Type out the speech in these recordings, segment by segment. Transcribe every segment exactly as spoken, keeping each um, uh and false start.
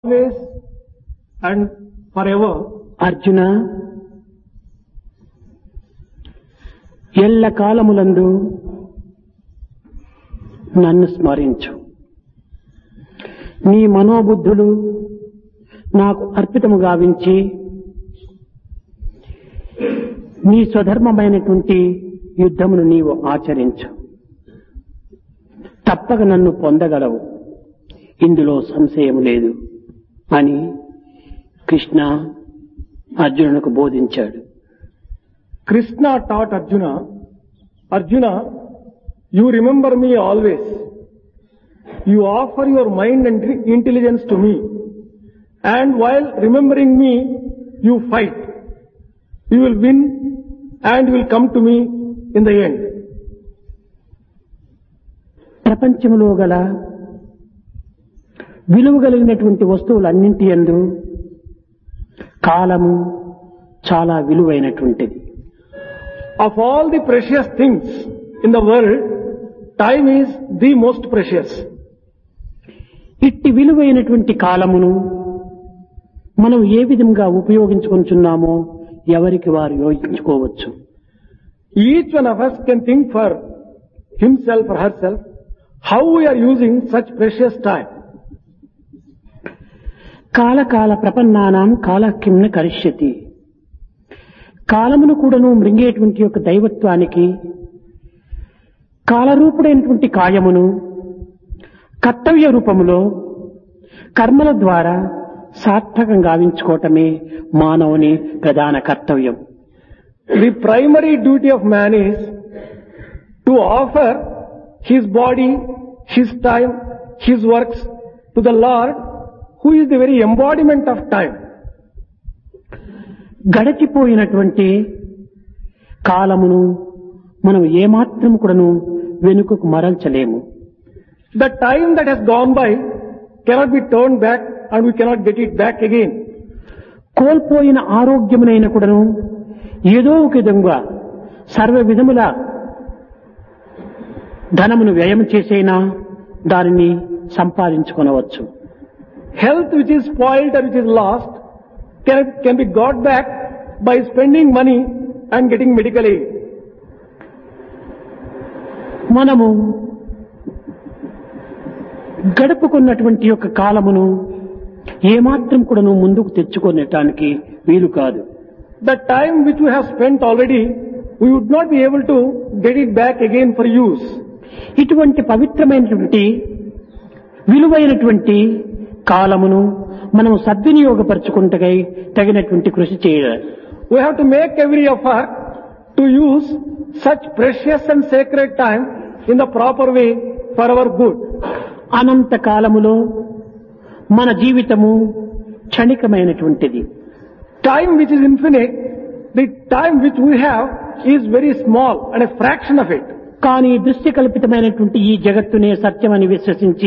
always and forever. Arjuna, ఎల్ల కాలములందు నన్ను స్మరించు. నీ మనోబుద్ధులు నాకు అర్పితము గావించి నీ స్వధర్మమైనటువంటి యుద్ధమును నీవు ఆచరించు. తప్పక నన్ను పొందగలవు, ఇందులో సంశయం లేదు అని కృష్ణ అర్జునునికి బోధించాడు. Krishna taught Arjuna, Arjuna, you remember me always. You offer your mind and intelligence to me. And while remembering me, you fight. You will win and you will come to me in the end. ప్రపంచంలో గల విలువ కలిగినటువంటి వస్తువులన్నింటి యందు కాలము చాలా విలువైనటువంటిది. Of all the precious things in the world, time is the most precious. ఇట్టి విలువైనటువంటి కాలమును మనం ఏ విధంగా ఉపయోగించుకుంటున్నామో ఎవరికి వారు యోచించుకోవచ్చు. Each one of us can think for himself or herself how we are using such precious time. కాలకాల ప్రపన్నానాం కాల కిమ్న కరిష్యతి. కాలమును కూడాను మృంగేటువంటి యొక్క దైవత్వానికి కాలరూపుడైనటువంటి కాయమును కర్తవ్య రూపములో కర్మల ద్వారా సార్థకం గావించుకోవటమే మానవుని ప్రధాన కర్తవ్యం. The primary duty of man is to offer his body, his time, his works to the Lord, who is the very embodiment of time. గడచిపోయినటువంటి కాలమును మనం ఏమాత్రం కూడాను వెనుకకు మరల్చలేము. The time that has gone by cannot be turned back and we cannot get it back again. కోల్పోయిన ఆరోగ్యమునైన కూడాను ఏదో ఒక విధంగా సర్వ విధముల ధనమును వ్యయం చేసైనా దానిని సంపాదించుకొనవచ్చు. Health which is spoiled or which is lost can, can be got back by spending money and getting medical aid. మనము గడుపుకున్నటువంటి యొక్క కాలమును ఏమాత్రం కూడాను ముందుకు తెచ్చుకునేటానికి వీలు కాదు. The time which we have spent already, we would not be able to get it back again for use. ఇటువంటి పవిత్రమైనటువంటి విలువైనటువంటి కాలమును మనం సద్వినియోగపరచుకుంటకై తగినటువంటి కృషి చేయాలి. We have to make every effort to use such precious and sacred time in the proper way for our good. అనంత కాలములో మన జీవితము క్షణికమైనటువంటిది. Time which is infinite, the time which we have is very small and a fraction of it. కానీ దృశ్య కల్పితమైనటువంటి ఈ జగత్తునే సత్యమని విశ్వసించి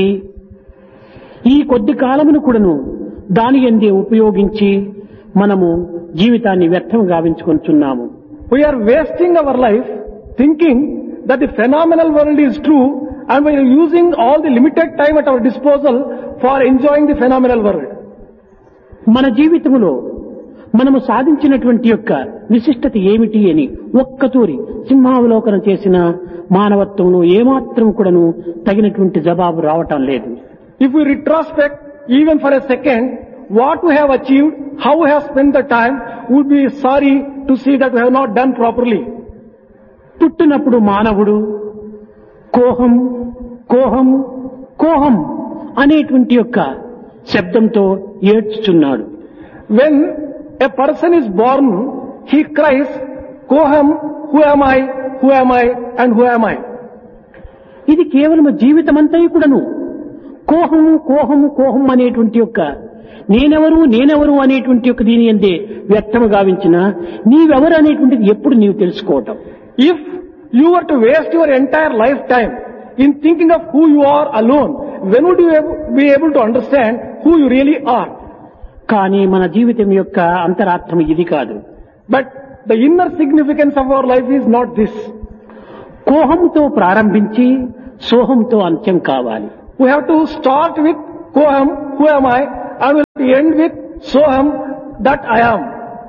ఈ కొద్ది కాలమును కూడాను దాని యందే ఉపయోగించి మనము జీవితాన్ని వ్యర్థం గావించుకుంటున్నాము. We are wasting our life thinking that the phenomenal world is true and we are using all the limited time at our disposal for enjoying the phenomenal world. మన జీవితములో మనము సాధించినటువంటి యొక్క విశిష్టత ఏమిటి అని ఒక్కతూరి సింహావలోకనం చేసిన మానవత్వంలో ఏమాత్రం కూడాను తగినటువంటి జవాబు రావటం లేదు. If we retrospect even for a second what we have achieved, how we have spent the time, we would be sorry to see that we have not done properly. పుట్టినప్పుడు మానవుడు కోహం కోహం కోహం అనేటువంటి యొక్క శబ్దంతో ఏడ్చుచున్నాడు. When a person is born, he cries, Koham, who am I, who am I, and who am I? ఇది కేవలం జీవితమంతయు కూడాను కోహము కోహము కోహం అనేటువంటి యొక్క నేనెవరు నేనెవరు అనేటువంటి యొక్క దీని అందే వ్యక్తము గావించిన నీవెవరు అనేటువంటిది ఎప్పుడు నీవు తెలుసుకోవటం. If you were to waste your entire lifetime in thinking of who you are alone, when would you be able to understand who you really are? కానీ మన జీవితం యొక్క అంతరార్థం ఇది కాదు. But the inner significance of our life is not this. కోహంతో ప్రారంభించి సోహంతో అంత్యం కావాలి. We have to start with Koham, who am I, and will end with Soham, that I am.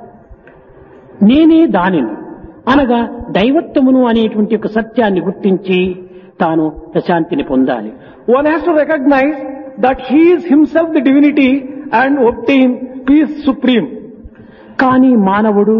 నేనే దానిని అనగా దైవత్వమును అనేటువంటి ఒక సత్యాన్ని గుర్తించి తాను ప్రశాంతిని పొందాలి. One has to recognize that he is himself the divinity and obtain peace supreme. కానీ మానవుడు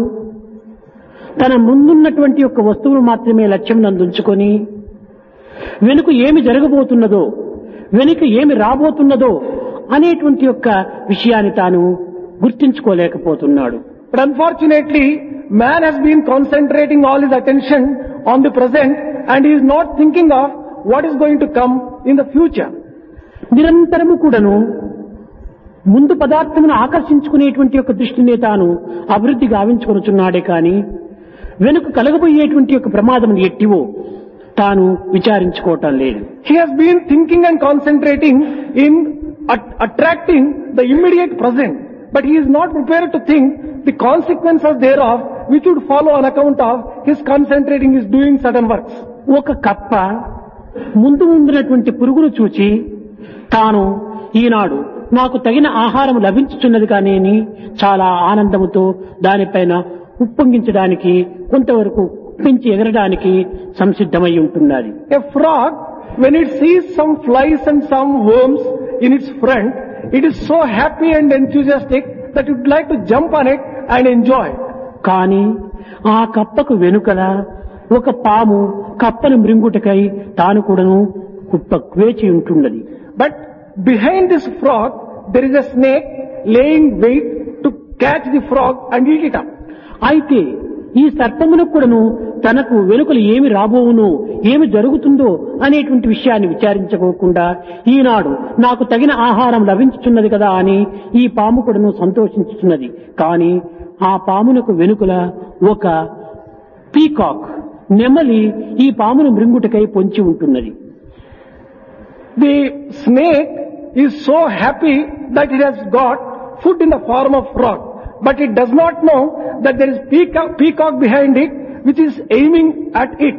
తన ముందున్నటువంటి యొక్క వస్తువులు మాత్రమే లక్ష్యం నందుంచుకొని వెనుక ఏమి జరగబోతున్నదో, వెనుక ఏమి రాబోతున్నదో అనేటువంటి యొక్క విషయాన్ని తాను గుర్తించుకోలేకపోతున్నాడు. But unfortunately, man has been concentrating all his attention on the present and he is not thinking of what is going to come in the future. నిరంతరము కూడాను ముందు పదార్థమును ఆకర్షించుకునేటువంటి యొక్క దృష్టిని తాను అభివృద్ధి గావించుకొనుచున్నాడే కానీ వెనుక కలగబోయేటువంటి యొక్క ప్రమాదం ఎట్టివో తాను విచారించుకోవటం లేదు. He has been thinking and concentrating in at- attracting the immediate present, but he is not prepared to think the consequences thereof which would follow on account of his concentrating is doing certain works. ఒక కప్ప ముందు ఉండినటువంటి పురుగును చూచి తాను ఈనాడు నాకు తగిన ఆహారం లభించుచున్నది కానీ అని చాలా ఆనందముతో దానిపైన ఉప్పొంగించడానికి కొంతవరకు పెంచి ఎగరడానికి సంసిద్ధమై ఉంటున్నది. A frog, when it sees some flies and some worms in its front, it is so happy and enthusiastic that it would like to jump on it and enjoy. కానీ ఆ కప్పకు వెనుకల ఒక పాము కప్పను మృంగుటకై తాను కూడాను కుప్ప వేచి ఉంటున్నది. But behind this frog, there is a snake laying wait to catch the frog and eat it up. అయితే ఈ సర్పమునకు కూడాను తనకు వెనుకలు ఏమి రాబోవును, ఏమి జరుగుతుందో అనేటువంటి విషయాన్ని విచారించుకోకుండా ఈనాడు నాకు తగిన ఆహారం లభించుతున్నది కదా అని ఈ పాము కూడాను సంతోషించుతున్నది. కానీ ఆ పామునకు వెనుకల ఒక పీకాక్ నెమలి ఈ పామును మృంగుటకై పొంచి ఉంటున్నది. The snake is so happy that it has got food in the form of frog, but it does not know that there is peacock, peacock behind it which is aiming at it.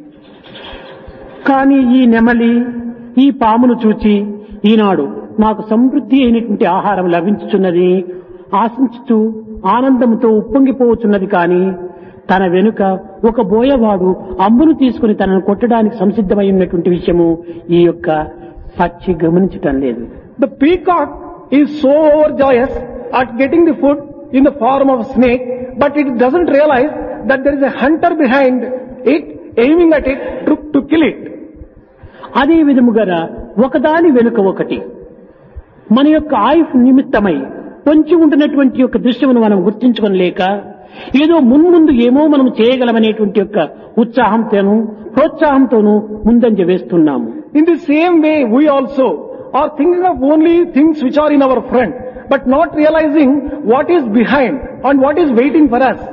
కానీ ఈ నెమలి ఈ పామును చూచి ఈనాడు నాకు సమృద్ధి అయినటువంటి ఆహారం లభించుచున్నది ఆశించుతూ ఆనందంతో ఉప్పొంగిపోవచ్చున్నది. కానీ తన వెనుక ఒక బోయవాడు అంబును తీసుకుని తనను కొట్టడానికి సంసిద్ధమై ఉన్నటువంటి విషయము ఈ యొక్క పక్షి గమనించటం లేదు. The peacock is so overjoyous at getting the food in the form of a snake, but it doesn't realize that there is a hunter behind it aiming at it to, to kill it. అదే విధముగా ఒకదాని వెనుక ఒకటి మన యొక్క ఆయుష్ నిమిత్తమై పొంచి ఉంటున్నటువంటి యొక్క దృశ్యమును మనం గుర్తించుకోలేక ఏదో మున్ముందు ఏమో మనం చేయగలమనేటువంటి యొక్క ఉత్సాహంతోనూ ప్రోత్సాహంతోనూ ముందంజ వేస్తున్నాము. In the same way, we also are thinking of only things which are in our front, but not realizing what is behind and what is waiting for us.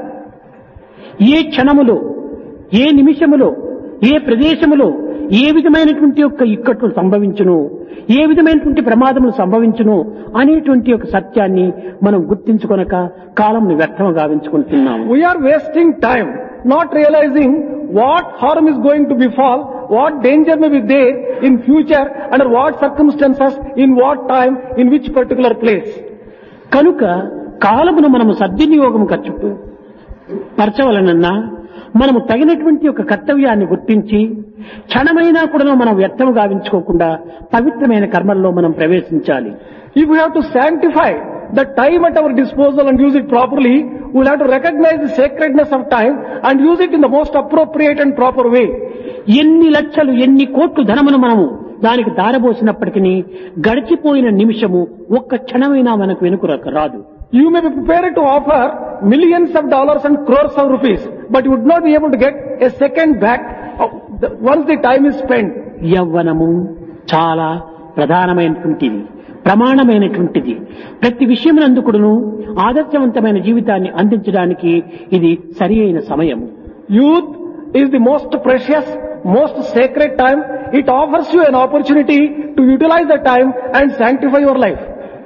ఏ క్షణములో, ఏ నిమిషములో, ఏ ప్రదేశములో ఏ విధమైనటువంటి యొక్క ఇక్కట్లు సంభవించును, ఏ విధమైనటువంటి ప్రమాదములు సంభవించును అనేటువంటి యొక్క సత్యాన్ని మనం గుర్తించుకొనక కాలంను వ్యర్థము గావించుకుంటున్నాము. We are wasting time, not realizing what harm is going to befall, what danger may be there in future, under what circumstances, in what time, in which particular place. కనుక కాలమును మనము సద్వినియోగం ఖర్చు పరచవలనన్నా మనము తగినటువంటి ఒక కర్తవ్యాన్ని గుర్తించి క్షణమైనా కూడా మనం వ్యర్థము గావించుకోకుండా పవిత్రమైన కర్మల్లో మనం ప్రవేశించాలి. If we have to sanctify the time at our disposal and use it properly, we will have to recognize the sacredness of time and use it in the most appropriate and proper way. ఎన్ని లక్షలు ఎన్ని కోట్లు ధనమును మనము దానికి దారబోసినప్పటికీ గడిచిపోయిన నిమిషము ఒక్క క్షణమైనా మనకు వెనుక రాదు. You may be prepared to offer millions of dollars and crores of rupees, but you would not be able to get a second back once the time is spent. యవ్వనము చాలా ప్రధానమైనటువంటిది, ప్రమాణమైనటువంటిది. ప్రతి విషయమునందుకును ఆదర్శవంతమైన జీవితాన్ని అందించడానికి ఇది సరి అయిన సమయం. Youth is the most precious, most sacred time. It offers you an opportunity to utilize the time and sanctify your life.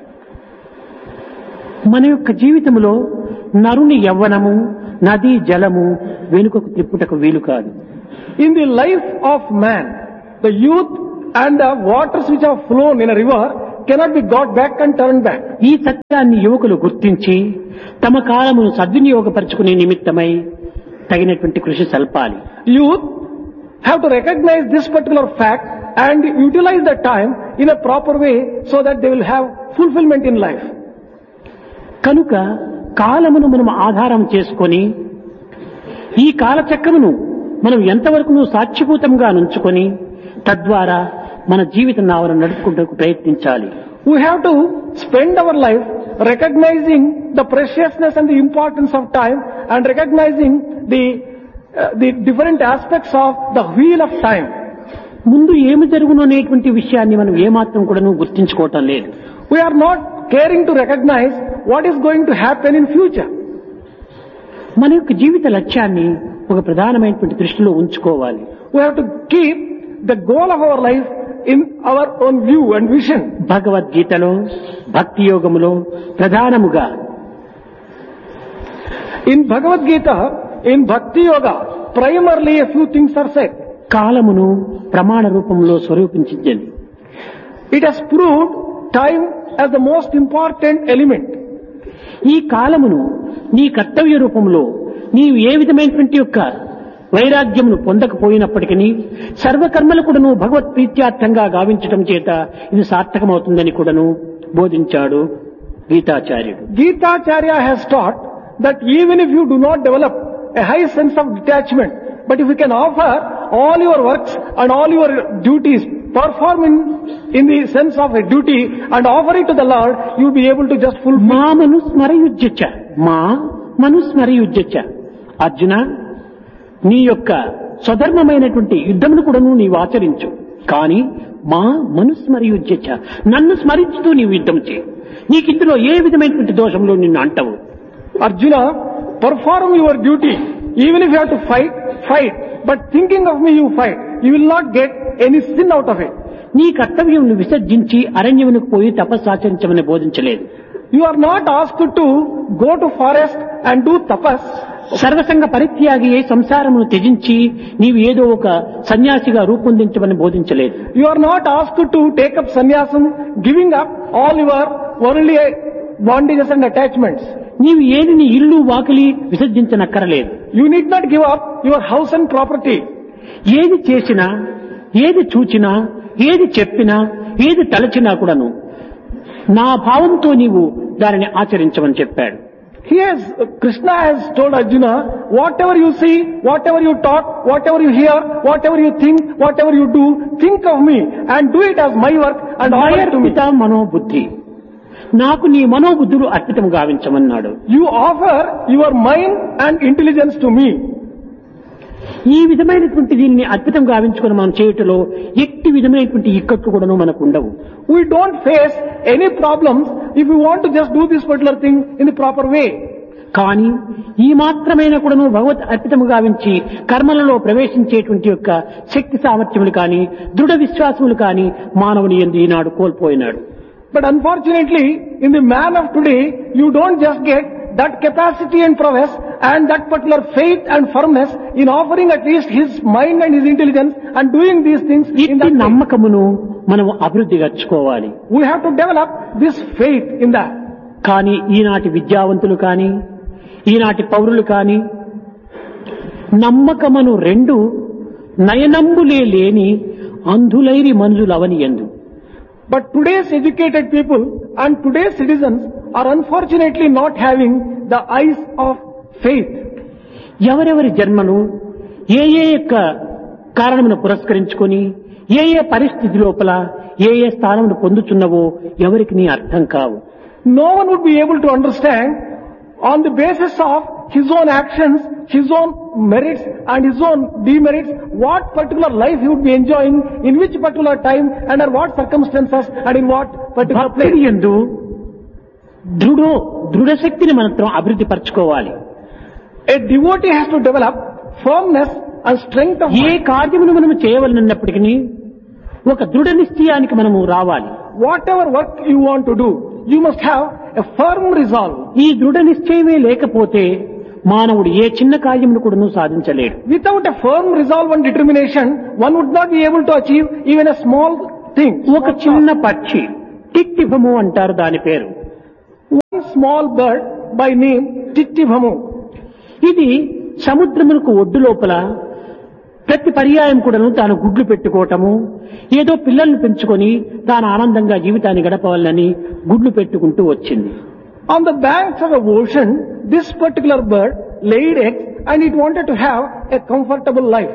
మన యొక్క జీవితంలో నరుని యవ్వనము, నది జలము వెనుకకు త్రిప్పుటకు వీలు కాదు. In the life of man, the youth and the waters which have flown in a river cannot be got back and turned back. ఈ సత్యాన్ని యువకులు గుర్తించి తమ కాలమును సద్వినియోగపరుచుకునే నిమిత్తమై తగినటువంటి కృషి సల్పాలి. Youth have to recognize this particular fact and utilize the time in a proper way so that they will have fulfillment in life. కనుక కాలమును మనం ఆధారం చేసుకొని ఈ కాలచక్రమును మనం ఎంతవరకు సాక్షిభూతంగా నుంచుకొని తద్వారా మన జీవిత నావను నడుపుకుంటూ ప్రయత్నించాలి. We have to spend our life recognizing the preciousness and the importance of time and recognizing the uh, the different aspects of the wheel of time. ముందు ఏమి జరుగును అనేటువంటి విషయాన్ని మనం ఏమాత్రం కూడా గుర్తించుకోవటం లేదు. We are not caring to recognize what is going to happen in future. మన యొక్క జీవిత లక్ష్యాన్ని ఒక ప్రధానమైనటువంటి దృష్టిలో ఉంచుకోవాలి. We have to keep the goal of our life in our own view and vision. భగవద్గీతలో భక్తి యోగములో ప్రధానముగా In Bhagavad Gita, in Bhakti Yoga, primarily a few things are said. కాలమును ప్రమాణ రూపంలో స్వరూపించింది. It has proved time as the most important element. ఈ కాలమును నీ కర్తవ్య రూపంలో నీవు ఏ విధమైనటువంటి యొక్క వైరాగ్యమును పొందకపోయినప్పటికీ సర్వకర్మలు కూడాను భగవత్ ప్రీత్యార్థంగా గావించడం చేత ఇది సార్థకమవుతుందని కూడాను బోధించాడు గీతాచార్యుడు. Gitacharya has taught that even if you do not develop a high sense of detachment, but if you can offer all your works and all your duties, perform in, in the sense of a duty and offer it to the Lord, you will be able to just fulfill. మా మనుస్మరయుజ్యచ మా మనుస్మరయుజ్యచ అర్జున, నీ యొక్క స్వధర్మమైనటువంటి యుద్ధమును కూడా నీవు ఆచరించు, కానీ మా మనుస్మరయుజ్యచ నన్ను స్మరించుతూ నీవు యుద్ధం చేయి. నీకు ఇందులో ఏ విధమైనటువంటి దోషంలో నిన్ను అంటవు. Arjuna, perform your duty. Even if you have to fight, fight. But thinking of me you fight. You will not get any sin out of it. నీ కర్తవ్యమును విసర్జించి అరణ్యమునకు పోయి తపస్సు ఆచరించమని బోధించలేదు. You are not asked to go to forest and do tapas. సర్వసంగ పరిత్యాగి అయి సంసారమును త్యజించి నీవు ఏదో ఒక సన్యాసిగా రూపొందించమని బోధించలేదు. You are not asked to take up sannyasam, giving up all your worldly bondages and attachments. నీవు ఏది నీ ఇల్లు వాకిలి విసర్జించనక్కరలేదు. You need not give up your house and property. ఏది చేసినా, ఏది చూచినా, ఏది చెప్పినా, ఏది తలచినా కూడాను నా భావంతో నీవు దానిని ఆచరించమని చెప్పాడు. He has, Krishna has told Arjuna, whatever you see, whatever you talk, whatever you hear, whatever you think, whatever you do, think of me and do it as my work and offer it to me. మయర్పిత మనోబుద్ధి, నాకు నీ మనోబుద్ధులు అర్పితం గావించమన్నాడు. You offer your mind and intelligence to me. ఈ విధమైనటువంటి దీనిని అద్భుతం గావించుకుని మనం చేయటంలో ఎట్టి విధమైనటువంటి ఇక్కట్లు కూడాను మనకు ఉండవు. We don't face any problems if we want to just do this particular thing in the proper way. కానీ ఈ మాత్రమైన కూడాను భగవత్ అర్పితము గావించి కర్మలలో ప్రవేశించేటువంటి యొక్క శక్తి సామర్థ్యములు కానీ దృఢ విశ్వాసములు కానీ మానవుని యందు ఈనాడు కోల్పోయినాడు. But unfortunately, in the man of today, you don't just get that capacity and prowess and that particular faith and firmness in offering at least his mind and his intelligence and doing these things in ఇట్టి that way. నమ్మకమును మనం అభివృద్ధి గచ్చుకోవాలి. We have to develop this faith in that. కానీ ఈనాటి విద్యావంతులు కానీ ఈనాటి పౌరులు కానీ నమ్మకమును రెండు నయనంబులే లేని అంధులైరి మనుజులవని ఎందు. But today's educated people and today's citizens are unfortunately not having the eyes of faith. ఎవరెవరి జన్మను ఏ ఏ యొక్క కారణమును పురస్కరించుకొని ఏ ఏ పరిస్థితి లోపల ఏ ఏ స్థానమును పొందుతున్నవో ఎవరికి నీ అర్థం కావు. No one would be able to understand on the basis of his own actions, his own merits and his own demerits, what particular life he would be enjoying, in which particular time, under what circumstances and in what particular భక్తుడి place. యందు దృఢో దృఢశక్తిని మనం అభివృద్ధి పరచుకోవాలి. A devotee has to develop firmness and strength of A mind. కార్యమును మనము చేయవలనప్పటికీ ఒక దృఢ నిశ్చయానికి మనము రావాలి. Whatever work you want to do, you must have a firm resolve. ఈ దృఢ నిశ్చయమే లేకపోతే మానవుడు ఏ చిన్న కార్యమును కూడా సాధించలేడు. Without a firm resolve and determination, one would not be able to achieve even a small thing. ఒక చిన్న పక్షి టిక్టిఫము అంటారు దాని పేరు. One small bird by name Tittivamu. ఇది సముద్రమునకు ఒడ్డు లోపల ప్రతి పర్యాయం కూడాను తాను గుడ్లు పెట్టుకోవటము, ఏదో పిల్లల్ని పెంచుకొని తాను ఆనందంగా జీవితాన్ని గడపవాలని గుడ్లు పెట్టుకుంటూ వచ్చింది. On the banks of the ocean, this particular bird laid eggs and it wanted to have a comfortable life.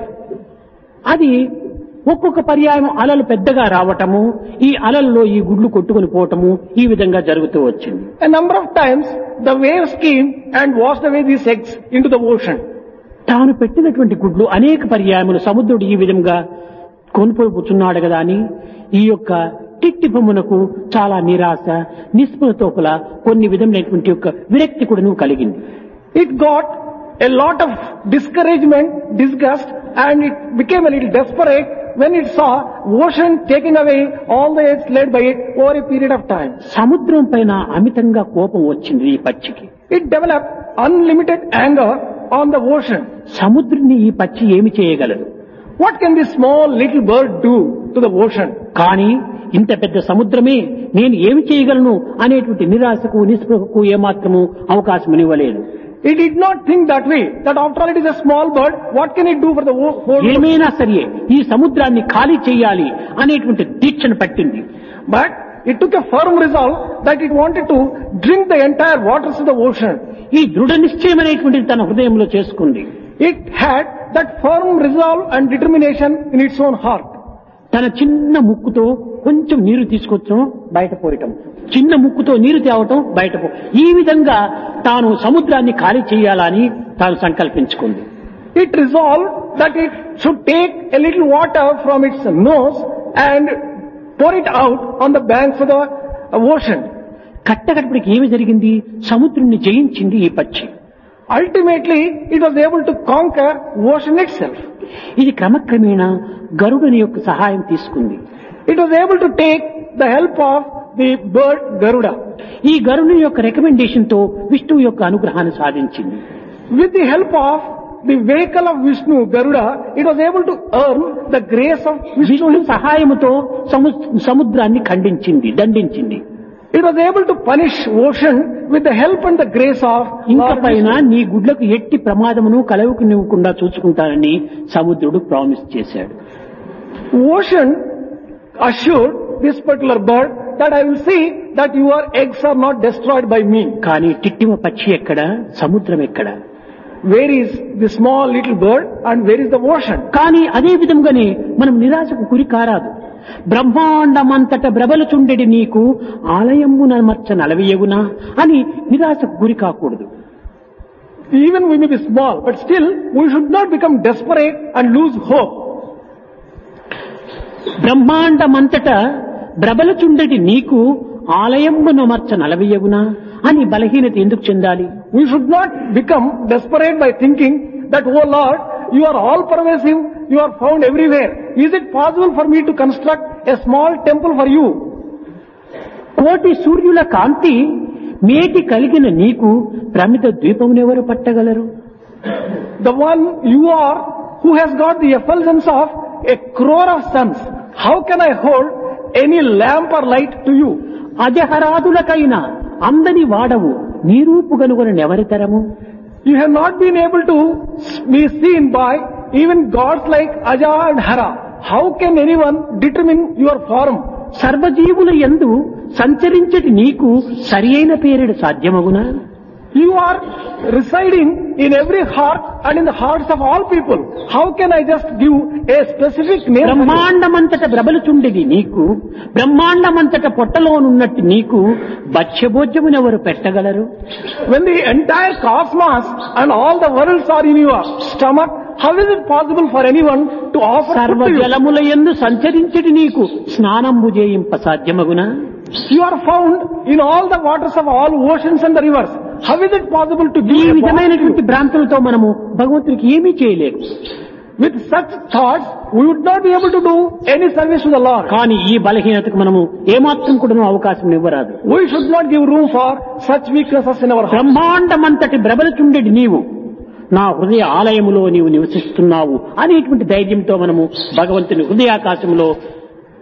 అది ఒక్కొక్క పర్యాయం అలలు పెద్దగా రావటము, ఈ అలల్లో ఈ గుడ్లు కొట్టుకుని పోవటము ఈ విధంగా జరుగుతూ వచ్చింది. A number of times the waves came and washed away these eggs into the ocean. తాను పెట్టినటువంటి గుడ్లు అనేక పర్యాయములు సముద్రుడు ఈ విధంగా కొనుపోతున్నాడు కదా అని ఈ యొక్క టిట్టిపమునకు చాలా నిరాశ నిస్పృహతోపల కొన్ని విధమైనటువంటి యొక్క విరక్తి కూడా కలిగింది. It got a lot of discouragement, disgust, and it became a little desperate when it saw ocean taking away all the eggs laid by it over a period of time. సముద్రం పైన అమితంగా కోపం వచ్చింది ఈ పక్షికి. It developed unlimited anger on the ocean. సముద్రుని ఈ పక్షి ఏమి చేయగలదు? What can this small little bird do to the ocean? కానీ ఇంత పెద్ద సముద్రమే నేను ఏమి చేయగలను అనేటువంటి నిరాశకు నిస్పృహకు ఏమాత్రము అవకాశం ఇవ్వలేదు. It did not think that way, that after all it is a small bird, what can it do for the whole? ఏమైనా సరే ఈ సముద్రాన్ని ఖాళీ చేయాలి అనేటువంటి దీక్షను పట్టింది. But it took a firm resolve that it wanted to drink the entire waters of the ocean. ఈ దృఢ నిశ్చయం అనేటువంటిది తన హృదయంలో చేసుకుంది. It had that firm resolve and determination in its own heart. తన చిన్న ముక్కుతో కొంచెం నీరు తీసుకొచ్చడం బయట పోయటం, చిన్న ముక్కుతో నీరు తేవటం బయట పో ఈ విధంగా తాను సముద్రాన్ని ఖాళీ చేయాలని తాను సంకల్పించుకుంది. It resolved that it should take a little water from its nose and pour it out on the banks of the ocean. కట్టకడపడికి ఏమి జరిగింది? సముద్రుణ్ణి జయించింది ఈ పక్షి. Ultimately, it was able to conquer ocean itself. ఇది క్రమక్రమేణా గరుడుని యొక్క సహాయం తీసుకుంది. It was able to take the help of the bird Garuda. ఈ గరుడుని యొక్క రికమెండేషన్ తో విష్ణువు యొక్క అనుగ్రహాన్ని సాధించింది. With the help of the vehicle of Vishnu, Garuda, it was able to earn the grace of Vishnu. విష్ణువు సహాయముతో సముద్రాన్ని ఖండించింది, దండించింది. It was able to punish ocean with the help and the grace of ఇంక పైన నీ గుడ్లకు ఎట్టి ప్రమాదమును కలవకునివ్వకుండా చూసుకుంటానని సముద్రుడు promise చేశాడు. Ocean assured this particular bird that I will see that your eggs are not destroyed by me. కానీ టిట్టిమ పక్షి ఎక్కడ, సముద్రం ఎక్కడ? Where is the small little bird and where is the ocean? కానీ అదే విధంగానే మనం నిరాశకు గురి కారాదు. బ్రహ్మాండమంతట బ్రబలుచుండెడి నీకు ఆలయమున మర్చ నలవియగునా అని నిరాశకు గురి కాకూడదు. Even we may be small, but still we should not become desperate and lose hope. బ్రహ్మాండమంతట బ్రబలుచుండెడి నీకు ఆలయమున మర్చ నలవియగునా అని బలహీనత ఎందుకు చెందాలి? We should not become desperate by thinking that, oh Lord, you are all pervasive, you are found everywhere. Is it possible for me to construct a small temple for you? కోటి సూర్యుల కాంతి మేటి కలిగిన నీకు ప్రమిత ద్వీపమునెవరు పట్టగలరు? The one you are who has got the effulgence of a crore of suns, how can I hold any lamp or light to you? అజహరాదులకైనా అందని వాడవు నీరూపు గనుగొనెవరి తరము? You have not been able to be seen by even gods like Aja and Hara. How can anyone determine your form? సర్వజీవుల యందు సంచరించటి నీకు సరి అయిన పేరుడు సాధ్యమగునా? You are residing in every heart and in the hearts of all people. How can I just give a specific name? బ్రహ్మాండమంతట బ్రబలుచుండెది నీకు, బ్రహ్మాండమంతట పొట్టలోనున్నట్టు నీకు భక్ష్యభోజ్యమునెవరు పెట్టగలరు? When the entire cosmos and all the worlds are in your stomach, how is it possible for anyone to offer food సర్వ to you? జలముల యందు సంచరించటి నీకు స్నానంబు చేయింప సాధ్యమగునా? You are found in all the waters of all oceans and the rivers. How is it possible to ఈ give a bath to విధమైనటువంటి you? భ్రాంతులతో మనము భగవంతుడికి ఏమీ చేయలేము. With such thoughts, we would not be able to do any service to the Lord. కానీ ఈ బలహీనతకు మనము ఏమాత్రం కూడా అవకాశం ఇవ్వరాదు. We should not give room for such weaknesses in our heart. బ్రహ్మాండమంతటి బ్రబలుచుండెడి నీవు నా హృదయ ఆలయములో నీవు నివసిస్తున్నావు అనేటువంటి ధైర్యంతో మనము భగవంతుని హృదయాకాశంలో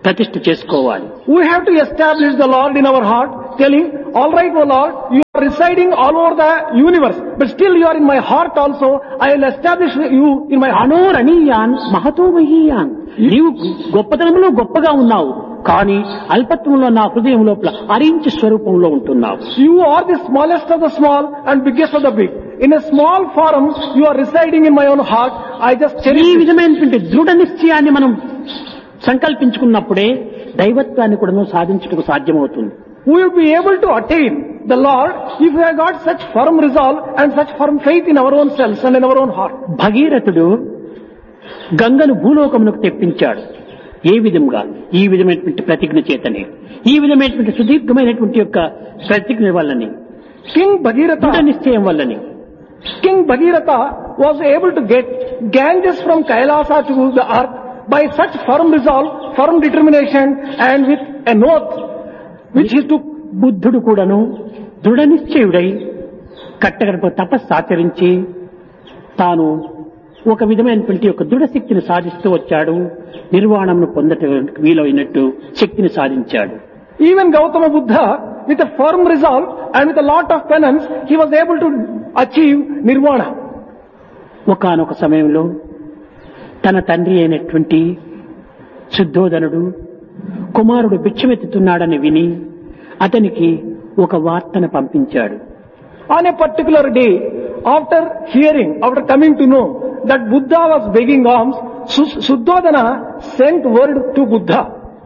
ప్రతిష్ఠ చేసుకోవాలి. We have to establish the Lord in our heart, telling, all right, O Lord, you are residing all over the universe, but still you are in my heart also. I will establish you in my heart. అనోరణీయాన్ Mahato మహీయాన్, నీవు గొప్పతనంలో గొప్పగా ఉన్నావు, కానీ అల్పత్వంలో నా హృదయం లోపల అరించి స్వరూపంలో ఉంటున్నావు. You are the smallest of the small and biggest of the big. In a small form, you are residing in my own heart. I just cherish ఈ it. విధమైనటువంటి దృఢ నిశ్చయాన్ని మనం సంకల్పించుకున్నప్పుడే దైవత్వాన్ని కూడా సాధించుటకు సాధ్యమవుతుంది. We will be able to attain the Lord if we have got such firm resolve and such firm faith in our own selves and in our own heart. భగీరథుడు గంగను భూలోకమునకు తెప్పించాడు. ఏ విధంగా? ఈ విధమైనటువంటి ప్రతిజ్ఞ చేతనే, ఈ విధమైనటువంటి సుదీర్ఘమైనటువంటి యొక్క ప్రతిజ్ఞ వల్లని, King Bhagirath, దృఢ నిశ్చయం వల్లని. King Bhagirath was able to get Ganges from Kailasa to the earth by such firm resolve, firm determination, and with an oath which he took. బుద్ధుడు కూడాను దృఢ నిశ్చయుడై కట్టగడప తపస్సు ఆచరించి తాను ఒక విధమైనటువంటి ఒక దృఢ శక్తిని సాధిస్తూ వచ్చాడు. నిర్వాణంను పొందటానికి వీలైనట్టు శక్తిని సాధించాడు. Even Gautama Buddha, with a firm resolve and with a lot of penance, he was able to achieve nirvana. ఒకానొక సమయంలో తన తండ్రి అయినటువంటి శుద్ధోదనుడు కుమారుడు భిక్షమెత్తుతున్నాడని విని అతనికి ఒక వార్తను పంపించాడు. On a particular day, after hearing, after coming to know that Buddha was begging alms, Su- Suddhodana sent word to Buddha.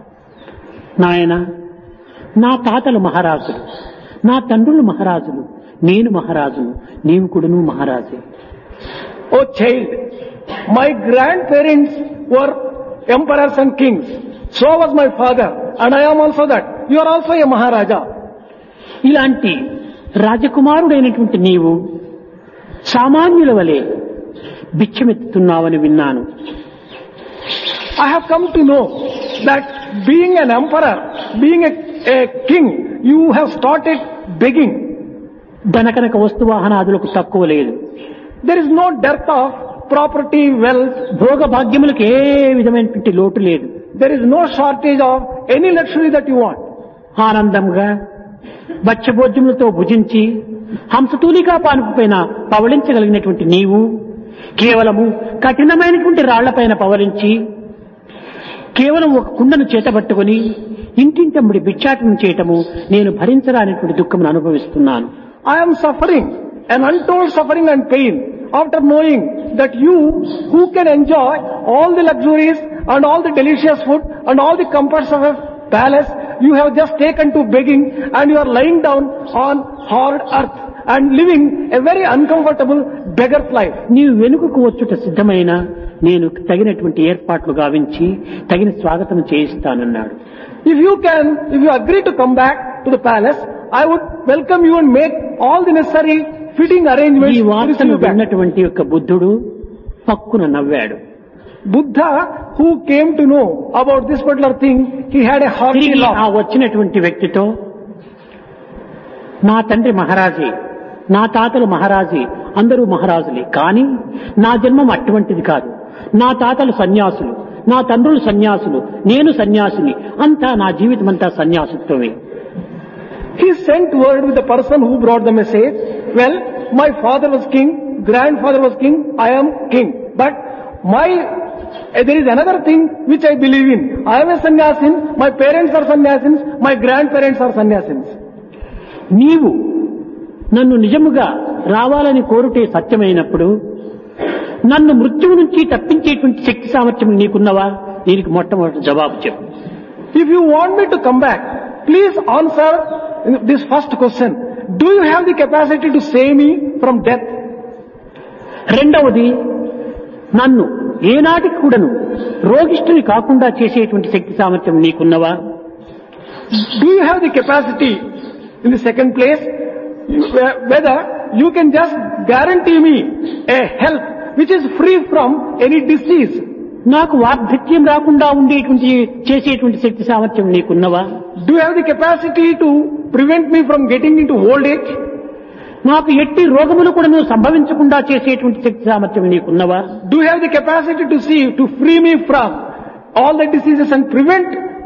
నాయన, నా తాతలు మహారాజులు, నా తండ్రులు మహారాజులు, నేను మహారాజును, నీవు కూడాను మహారాజే. Oh child, my grandparents were emperors and kings. So was my father, and I am also that. You are also a Maharaja. ఇలాంటి రాజకుమారుడైనటువంటి నీవు సామాన్యుల వలె భిక్షమెత్తుతున్నావని విన్నాను. I have come to know that being an emperor, being a, a king, you have started begging. ధనకనక వస్తువాహనాదులకు తక్కువ లేదు. There is no dearth of property, wealth. భోగ భాగ్యములకు ఏ విధమైనటువంటి లోటు లేదు. There is no shortage of any luxury that you want. ఆనందంగా భక్ష్యభోజ్యములతో భుజించి హంసతూలికా పానుపైన పవళించగలిగినటువంటి నీవు కేవలము కఠినమైనటువంటి రాళ్లపైన పవలించి కేవలం ఒక కుండను చేతబట్టుకుని ఇంటింటమ్ముడి భిక్షాటనం చేయటము నేను భరించరానిటువంటి దుఃఖమును అనుభవిస్తున్నాను. I am suffering an untold suffering and pain after knowing that you who can enjoy all the luxuries and all the delicious food and all the comforts of a palace, you have just taken to begging and you are lying down on hard earth and living a very uncomfortable beggar's life. నీవు వెనుకకు వచ్చుట సిద్ధమైన నేను తగినటువంటి ఏర్పాట్లు గావించి తగిన స్వాగతం చేయిస్తానన్నాడు. If you can, if you agree to come back to the palace, I would welcome you and make all the necessary fitting arrangements ఈ to receive వార్తను you back. విన్నటువంటి యొక్క బుద్ధుడు పక్కున నవ్వాడు. Buddha, who came to know about this particular thing, he had a hearty తిరిగి ఆ laugh. వచ్చినటువంటి వ్యక్తితో, నా తండ్రి మహారాజే, నా తాతలు మహారాజే, అందరూ మహారాజులే, కానీ నా జన్మం అటువంటిది కాదు. నా తాతలు సన్యాసులు, నా తండ్రులు సన్యాసులు, నేను సన్యాసిని, అంతా నా జీవితం అంతా సన్యాసిత్వమే. He sent word with the person who brought the message. Well, my father was king, grandfather was king, I am king. But my, eh, there is another thing which I believe in. I am a sannyasin, my parents are sannyasins, my grandparents are sannyasins. నీవు నన్ను నిజముగా రావాలని కోరుటే సత్యమైనప్పుడు నన్ను మృత్యువు నుంచి తప్పించేటువంటి శక్తి సామర్థ్యం నీకున్నవా? దీనికి మొట్టమొదటి జవాబు చెప్పు. If you want me to come back, please answer this first question. Do you have the capacity to save me from death? రెండవది, నన్ను ఏనాటికి కూడాను రోగిష్ఠుని కాకుండా చేసేటువంటి శక్తి సామర్థ్యం నీకున్నవా? Do you have the capacity, in the second place, whether you can just guarantee me a health which is free from any disease? నాకు వార్ధక్యం రాకుండా ఉండేటువంటి చేసేటువంటి శక్తి సామర్థ్యం నీకున్నవా? Do you have the capacity to prevent me from getting into old age? నాకు ఎట్టి రోగములు కూడా నువ్వు సంభవించకుండా చేసేటువంటి శక్తి సామర్థ్యం నీకున్నవా? Do you have the capacity to see, to free me from all the diseases and prevent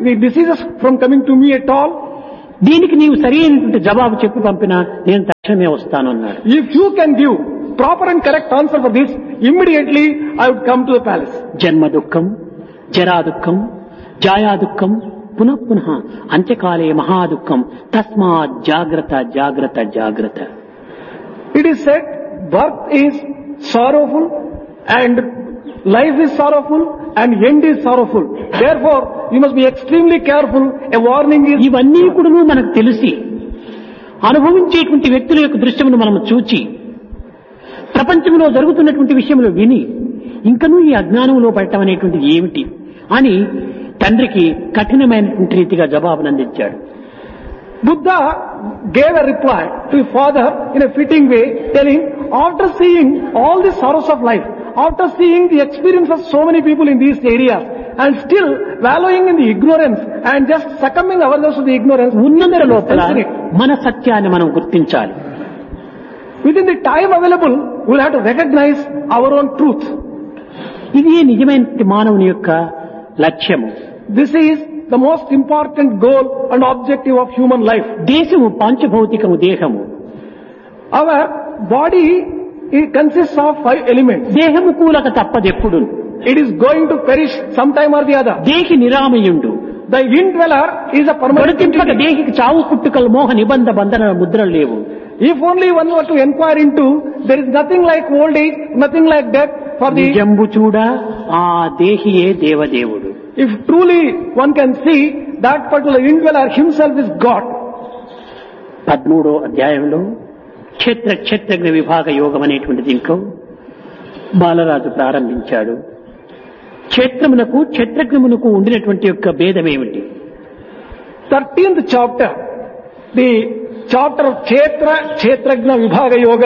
the diseases from coming to me at all? దీనికి నీవు సరి అయినటువంటి జవాబు చెప్పి పంపినా నేను తక్షణమే వస్తాను అన్నాడు. If you can give proper and correct answer for this, immediately I would come to the palace. జన్మ దుఃఖం, జరా దుఃఖం, జాయా దుఃఖం, పునః పునః అంత్యకాలే మహాదుఃఖం, తస్మాత్ జాగ్రత్త జాగ్రత్త జాగ్రత్త. It is said, birth is sorrowful and life is sorrowful and end is sorrowful. Therefore, you must be extremely careful. A warning is... ఇవన్నీ కూడా మనకు తెలిసి అనుభవించేటువంటి వ్యక్తుల యొక్క దృశ్యమును మనం చూచి ప్రపంచంలో జరుగుతున్నటువంటి విషయంలో విని ఇంకనూ ఈ అజ్ఞానంలో పడటం అనేటువంటిది ఏమిటి అని తండ్రికి కఠినమైనటువంటి రీతిగా జవాబును అందించాడు. Buddha gave a reply to his father in a fitting way, telling, after seeing all the sorrows of life, after seeing the experience of so many people in these areas, and still wallowing in the ignorance and just succumbing ourselves to the ignorance, ఉన్నంత లోపల మన సత్యాన్ని మనం గుర్తించాలి. Within the time available, we will have to recognize our own truth. ఇది నిజమైన మానవుని యొక్క లక్ష్యము. This is the most important goal and objective of human life. దేశము పాంచభౌతికము దేహము. Our body, it consists of five elements. దేహము కూలక తప్పదెప్పుడు. It is going to perish sometime or the other. దేహి నిరామయుండు. The indweller is a permanent entity. దేహికి చావు పుట్టుకలు మోహ నిబంధ బంధన ముద్రలు లేవు. If only one were to inquire into, there is nothing like old age, nothing like death for the... నిజంబు చూడ ఆ దేహియే దేవదేవుడు. If truly one can see, that particular indweller himself is God. పదమూడో అధ్యాయంలో క్షేత్ర క్షేత్రజ్ఞ విభాగ యోగం అనేటువంటి దీంట్లో బాలరాజు ప్రారంభించాడు. క్షేత్రమునకు క్షేత్రజ్ఞమునకు ఉండినటువంటి యొక్క భేదమేమిటి? thirteenth chapter, the chapter of Kshetra Kshetrajna Vibhaga Yoga,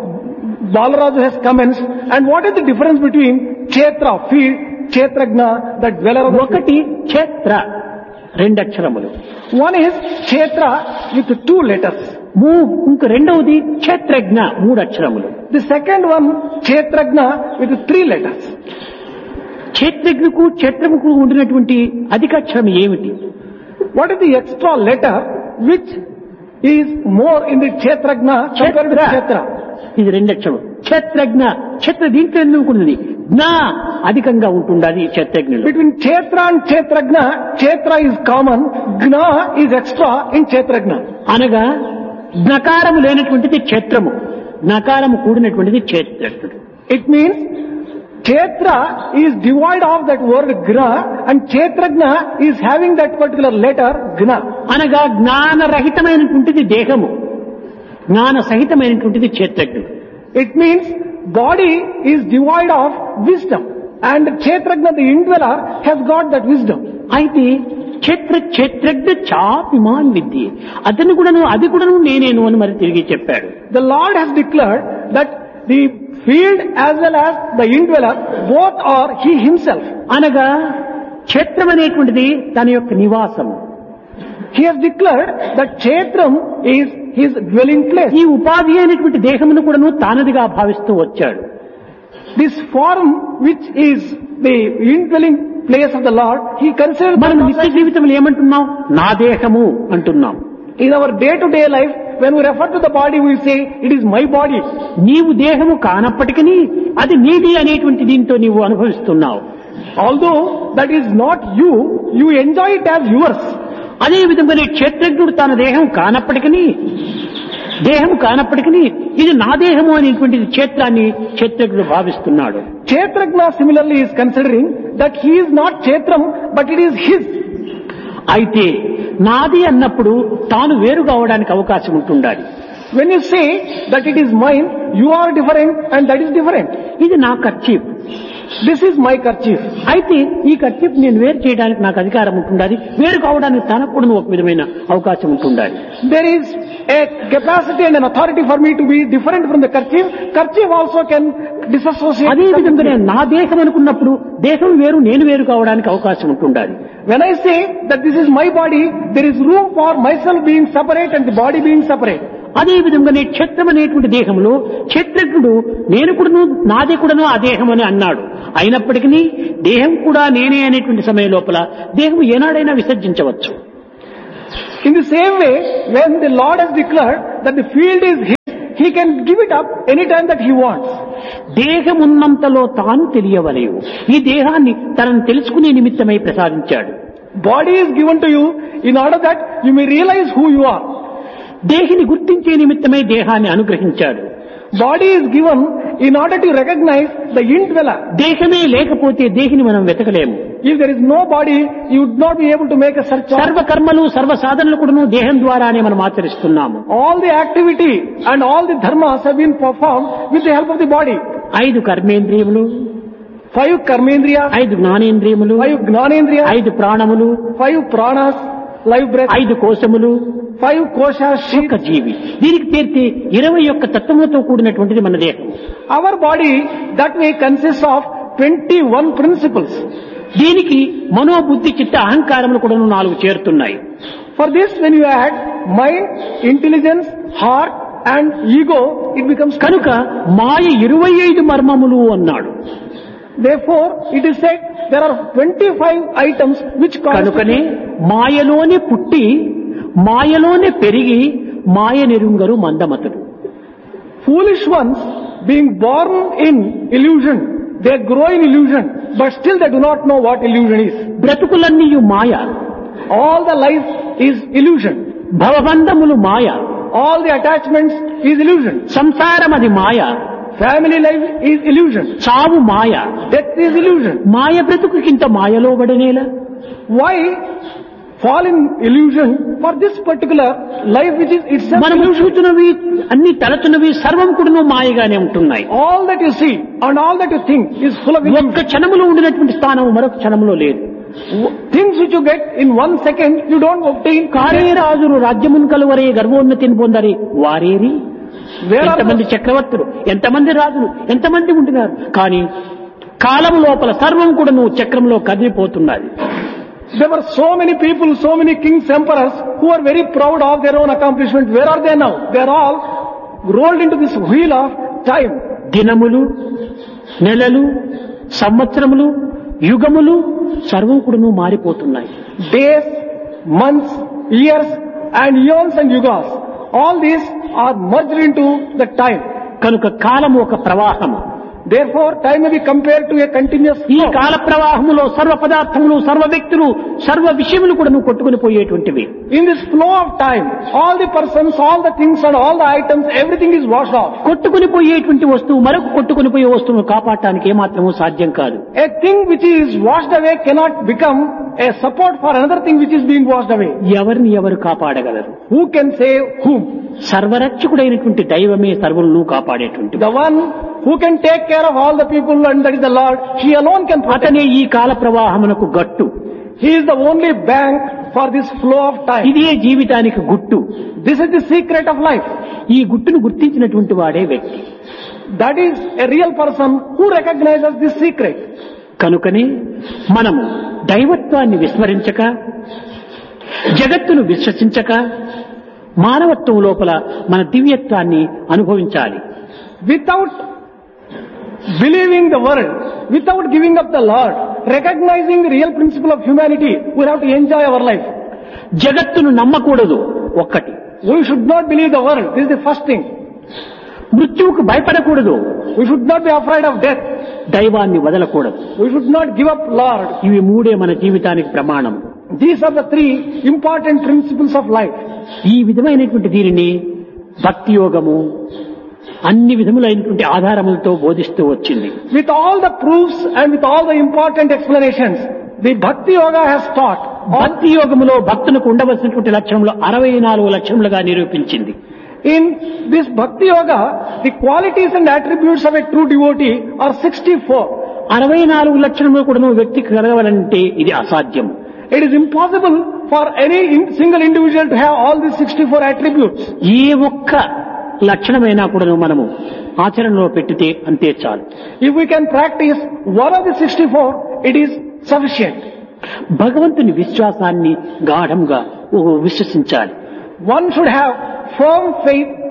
Balaraju has commenced. And what is the difference between Kshetra, field, Kshetrajna, the dweller of the field? ఒకటి క్షేత్ర రెండు అక్షరములు. One is Kshetra with two letters. మూ ఇంక రెండవది క్షేత్రజ్ఞ మూడు అక్షరములు. The second one, Kshetrajna with three letters. క్షేత్రజ్ఞకు క్షేత్రముకు ఉండినటువంటి అధికాక్షరం ఏమిటి? What is the extra letter which is more in the Kshetrajna compared to Kshetra? ఇది రెండు అక్షరం. క్షేత్రజ్ఞ క్షేత్ర దీంట్లో ఎందుకు ఉన్నది? జ్ఞా అధికంగా ఉంటుండాలి క్షేత్రజ్ఞులు. Between Kshetra and Kshetrajna, Kshetra is common, Gna is extra in Kshetrajna. అనగా జ్ఞకారము లేనటువంటిది క్షేత్రము, జ్ఞకారము కూడినటువంటిది క్షేత్రజ్ఞుడు. It means Kshetra is devoid of that word Gra and Kshetrajna is having that particular letter Gna. అనగా జ్ఞానరహితమైనటువంటిది దేహము, జ్ఞాన సహితమైనటువంటిది క్షేత్రజ్ఞుడు. It means body is devoid of wisdom and Kshetrajna, the indweller, has got that wisdom. అయితే క్షేత్ర క్షేత్రజ్ఞ చాపిమాన్ విద్య అతను కూడాను అది కూడాను నేనేను అని మరి తిరిగి చెప్పాడు. The Lord has declared that the field as well as the indweller, both are he himself. అనగా క్షేత్రం అనేటువంటిది తన యొక్క నివాసం. He has declared that Kshetram is his dwelling place. ఈ ఉపాధి అయినటువంటి దేహమును కూడాను తానదిగా భావిస్తూ వచ్చాడు. This form which is the indwelling place of the Lord, he considered. మనం నిత్య జీవితంలో ఏమంటున్నాం? నా దేహము అంటున్నాం. In our day-to-day life, when we refer to the body, we say, it is my body. నీవు దేహము కానప్పటికీ అది నీది అనేటువంటి దీంతో నీవు అనుభవిస్తున్నావు. Although that is not you, you enjoy it as yours. అదే విధంగానే క్షేత్రజ్ఞుడు తన దేహం కానప్పటికీ దేహం కానప్పటికీ ఇది నా దేహము అనేటువంటి క్షేత్రాన్ని క్షేత్రజ్ఞుడు భావిస్తున్నాడు. Kshetrajna similarly is considering that he is not Kshetram, but it is his. అయితే నాది అన్నప్పుడు తాను వేరు కావడానికి అవకాశం ఉంటుండాలి. When you say that it is mine, you are different and that is different. ఇది నా kerchief, This is my kerchief. అయితే ఈ కర్చీఫ్ నేను వేరు చేయడానికి నాకు అధికారం ఉంటుండాలి, వేరు కావడానికి తనకు కూడా ఒక విధమైన అవకాశం ఉంటుండాలి. There is a capacity and an authority for me to be different from the kerchief. Kerchief also can disassociate. అదే విధంగానే నా దేహం అనుకున్నప్పుడు దేహం వేరు నేను వేరు కావడానికి అవకాశం ఉంటుండాలి. When I say that this is my body, there is room for myself being separate and the body being separate. అదే విధంగానే క్షేత్రం అనేటువంటి దేహంలో క్షేత్రజ్ఞుడు నేను కూడాను నాదే కూడాను ఆ దేహం అని అన్నాడు. అయినప్పటికీ దేహం కూడా నేనే అనేటువంటి సమయం లోపల దేహం ఏనాడైనా విసర్జించవచ్చు. In the same way, when the Lord has declared that the field is his, he can give it up anytime that he wants. దేహమున్నంతలో తాను తెలియవలేవు. ఈ దేహాన్ని తనను తెలుసుకునే నిమిత్తమై ప్రసాదించాడు. Body is given to you in order that you may realize who you are. దేహిని గుర్తించే నిమిత్తమై దేహాన్ని అనుగ్రహించాడు. Body is given in order to recognize the indweller. దేహమే లేకపోతే దేహిని మనం వెతకలేము. If there is no body, you would not be able to make a search. సర్వ కర్మలు సర్వ సాధనలు కూడాను దేహం ద్వారానే మనం ఆచరిస్తున్నాము. All the activity and all the dharmas have been performed with the help of the body. ఐదు కర్మేంద్రియములు, Five karmendriyas, ఐదు జ్ఞానేంద్రియములు, five gnanendriyas, ఐదు ప్రాణములు, five pranas, live breath, ఐదు కోశములు, five koshas, ఒక్క జీవి. దీనికి తీర్చి ఇరవై ఒక్క తత్వములతో కూడినటువంటిది మన దేహం. Our body that way consists of twenty-one principles. దీనికి మనోబుద్ధి చిత్త అహంకారములు కూడా నాలుగు చేరుతున్నాయి. For this, when you add mind, intelligence, heart and ego, it becomes కనుక మాయ ఇరవై ఐదు మర్మములు అన్నాడు. Therefore, it is said there are twenty-five items which కనుకనే constitute. మాయలోనే పుట్టి మాయలోనే పెరిగి మాయ నెరుంగరు మందమతుడు. Foolish ones being born in illusion, they grow in illusion, but still they do not know what illusion is. బ్రతుకులన్నీ Maya, All the life is illusion. భవబంధములు Maya, All the attachments is illusion. సంసారం అది మాయ, Family life is illusion. చావు మాయ. Death is illusion. మాయ బ్రతుకుకింత మాయలో పడనేలా? Why fall in illusion for this particular life which is itself మనము illusion? చూస్తున్నవి అన్ని తలచున్నవి సర్వం కూడా మాయగానే ఉంటున్నాయి. All that you see and all that you think is full of ఒక్క illusion. క్షణములో ఉండినటువంటి స్థానం మరొక క్షణంలో లేదు. Things which you get in one second, you don't obtain. కారే రాజులు రాజ్యమును కలువరే గర్వోన్నతిని పొందరి వారేరి. Where are ఎంతమంది the, చక్రవర్తులు, ఎంతమంది రాజులు, ఎంతమంది ఉంటున్నారు. కానీ కాలము లోపల సర్వం కూడా నువ్వు చక్రంలో కదిలిపోతున్నది. there were so many people, so many kings, emperors who are very proud of their own accomplishments. Where are they now? They are all rolled into this wheel of time. దినములు, నెలలు, సంవత్సరములు, యుగములు సర్వం కూడా నువ్వు మారిపోతున్నాయి. Days, months, years and eons and yugas. All these are merged into the time. కనుక కాలము ఒక ప్రవాహము. Therefore, time may be compared to a continuous ఈ flow. కాల ప్రవాహములో సర్వ పదార్థములు, సర్వ వ్యక్తులు, సర్వ విషయములు కూడా నువ్వు కొట్టుకుని పోయేటువంటివి. In this flow of time, all the persons, all the things and all the items, everything is washed off. కొట్టుకుని పోయేటువంటి వస్తువు మరొక కొట్టుకుని పోయే వస్తువును కాపాడటానికి ఏమాత్రమూ సాధ్యం కాదు. A thing which is washed away cannot become a support for another thing which is being washed away. ఎవరిని ఎవరు కాపాడగలరు? Who can save whom? సర్వరక్షకుడైనటువంటి దైవమే సర్వులను కాపాడేటువంటి. The one who can take care of all the people, and that is the Lord. He alone can protect. అతనే ఈ కాల ప్రవాహమునకు గట్టు. He is the only bank for this flow of time. ఇదే జీవితానికి గుట్టు. This is the secret of life. ఈ గుట్టును గుర్తించినటువంటి వాడే వ్యక్తి. That is a real person who recognizes this secret. కనుకనే మనము దైవత్వాన్ని విస్మరించక, జగత్తును విశ్వసించక, మానవత్వం లోపల మన దివ్యత్వాన్ని అనుభవించాలి. Without believing the world, without giving up the Lord, recognizing the real principle of humanity, we have to enjoy our life. జగత్తును నమ్మకూడదు ఒక్కటి. We should not believe the world. This is the first thing. మృత్యువుకు భయపడకూడదు. We should not be afraid of death. దైవాన్ని వదలకూడదు. We should not give up Lord. ఇవి మూడే మన జీవితానికి ప్రమాణం. These are the three important principles of life. ఈ విధమైనటువంటి దీనిని భక్తి యోగము అన్ని విధములైనటువంటి ఆధారములతో బోధిస్తూ వచ్చింది. With all the proofs and with all the important explanations, the Bhakti Yoga has taught. భక్తి యోగములో భక్తులకు ఉండవలసినటువంటి లక్షణములు అరవై నాలుగు లక్షణములుగా నిరూపించింది. In this Bhakti Yoga, the qualities and attributes of a true devotee are sixty-four. అరవై నాలుగు లక్షణములు కూడా వ్యక్తికి కలగవాలంటే ఇది అసాధ్యం. It is impossible for any in- single individual to have all these sixty-four attributes. ఏ ఒక్క లక్షణమైనా కూడా మనము ఆచరణలో పెట్టితే అంతే చాలు. If we can practice one of the sixty-four, it is sufficient. భగవంతుని విశ్వాసాన్ని గాఢంగా విశ్వసించాలి. One should have firm faith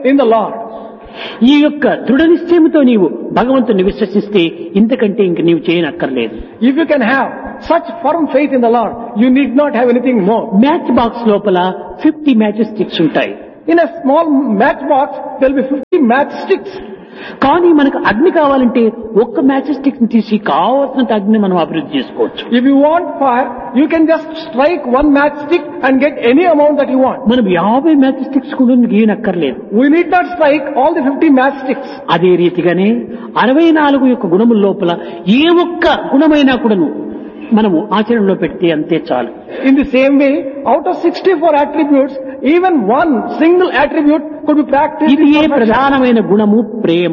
in the Lord. ఈ యొక్క దృఢ నిశ్చయంతో నీవు భగవంతుని విశ్వసిస్తే ఇంతకంటే ఇంక నీవు చేయనక్కర్లేదు. If you can have such firm faith in the Lord, you need not have anything more. Match box లోపల ఫిఫ్టీ మ్యాచెస్ స్టిక్స్ ఉంటాయి. In a small matchbox, there will be fifty matchsticks. కానీ మనకు అగ్ని కావాలంటే ఒక్క మ్యాచ్ స్టిక్ ని తీసి కావాల్సినంత అగ్ని మనం అభివృద్ధి చేసుకోవచ్చు. If you want fire, you can just strike one matchstick and get any amount that you want. మనం యాభై మ్యాచ్ స్టిక్స్ కూడా గీయనక్కర్లేదు. We need not strike all the fifty matchsticks. అదే రీతిగానే అరవై నాలుగు యొక్క గుణముల లోపల ఏ ఒక్క గుణమైనా కూడాను మనము ఆచరణలో పెడితే అంతే చాలు. In the same way, out of sixty-four attributes, even one single attribute could be practiced. ఇది ఏ in perfection. ప్రధానమైన గుణము ప్రేమ.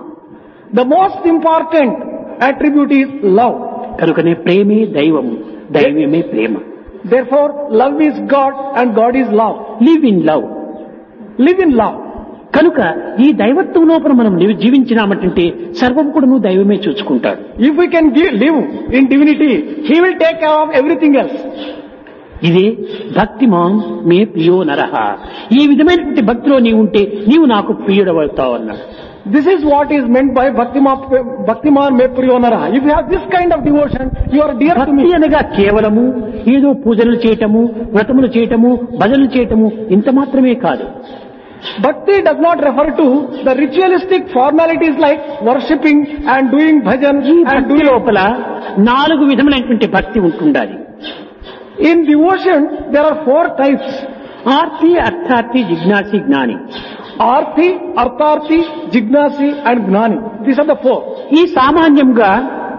The most important attribute is love. కనుకనే ప్రేమే దైవము, దైవమే ప్రేమ. Therefore, love is God and God is love. Live in love. Live in love. కనుక ఈ దైవత్వం లోపల మనం నివ- జీవించినామంటే సర్వం కూడా నువ్వు దైవమే చూసుకుంటాడు. If we can give, live in divinity, He will take care of everything else. ఇదే భక్తిమాన్ మే ప్రియో నరహ. ఈ విధమైనటువంటి భక్తిలో నీవు ఉంటే నీవు నాకు ప్రియుడవుతావు అన్నాడు. This is what is meant by Bhaktiman Bhaktiman me priyonara. If you have this kind of devotion, you are dear to భక్తి me. అనగా కేవలము ఏదో పూజలు చేయటము, వ్రతములు చేయటము, భజనలు చేయటము ఇంత మాత్రమే కాదు. Bhakti does not refer to the ritualistic formalities like worshipping and doing bhajan ఈ and భక్తి doing. లోపల నాలుగు విధములైనటువంటి భక్తి ఉంటుండాలి. In devotion, there are four types: Aarti, అర్థార్థి, జిజ్ఞాసి, జ్ఞాని. Arthi, Artharthi, Jignasi and Gnani. These are the four. ఈ సామాన్యంగా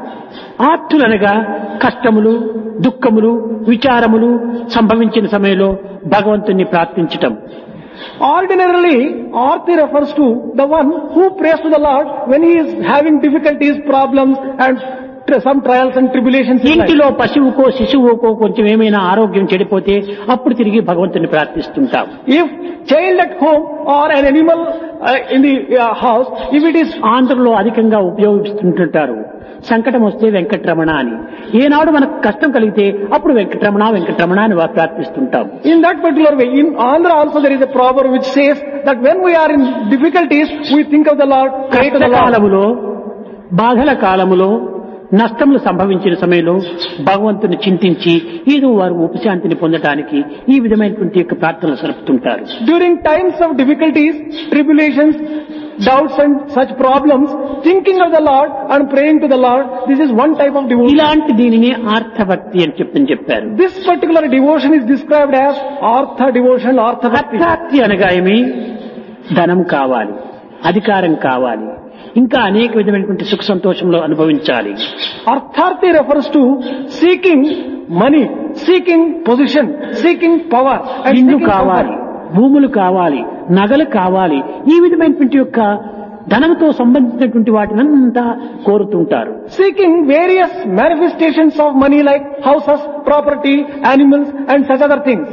ఆర్తులనగా కష్టములు, దుఃఖములు, విచారములు సంభవించిన సమయంలో భగవంతుని ప్రార్థించటం. Ordinarily, Arthi refers to the one who prays to the Lord when he is having difficulties, problems and tr- some trials and tribulations in life. ఇంటిలో పశువుకో శిశువుకో కొంచెం ఏమైనా ఆరోగ్యం చెడిపోతే అప్పుడు తిరిగి భగవంతుని ప్రార్థిస్తుంటాం. If child at home or an animal uh, in the uh, house, if it is ఆంధ్రలో అధికంగా ఉపయోగిస్తుంటుంటారు సంకటం వస్తే వెంకటరమణ అని. ఏనాడు మనకు కష్టం కలిగితే అప్పుడు వెంకటరమణ వెంకటరమణ అని వా- ప్రార్థిస్తుంటాం. in that particular way, in Andhra also there is a proverb which says that when we are in difficulties, we think of the Lord, pray to the Lord. కష్టకాలములో, బాధల కాలములో, నష్టములు సంభవించిన సమయంలో భగవంతుని చింతించి ఏదో వారు ఉపశాంతిని పొందడానికి ఈ విధమైనటువంటి యొక్క ప్రార్థనలు సరుపుతుంటారు. During times of difficulties, tribulations, doubts and such problems, thinking of the Lord and praying to the Lord, this is one type of devotion. ఇలాంటి దీనిని ఆర్థభక్తి అని చెప్పని చెప్పారు. This particular devotion is described as Artha devotion, Artha Bhakti. అర్థార్థి అనగా ఏమి? ధనం కావాలి, అధికారం కావాలి, ఇంకా అనేక విధమైనటువంటి సుఖ సంతోషంలో అనుభవించాలి. Artharthi refers to seeking money, seeking position, seeking power and ఇల్లు seeking కావాలి, comfort. భూములు కావాలి, నగలు కావాలి, ఈ విధమైనటువంటి యొక్క ధనంతో సంబంధించినటువంటి వాటినంతా కోరుతుంటారు. Seeking various manifestations of money like houses, property, animals and such other things.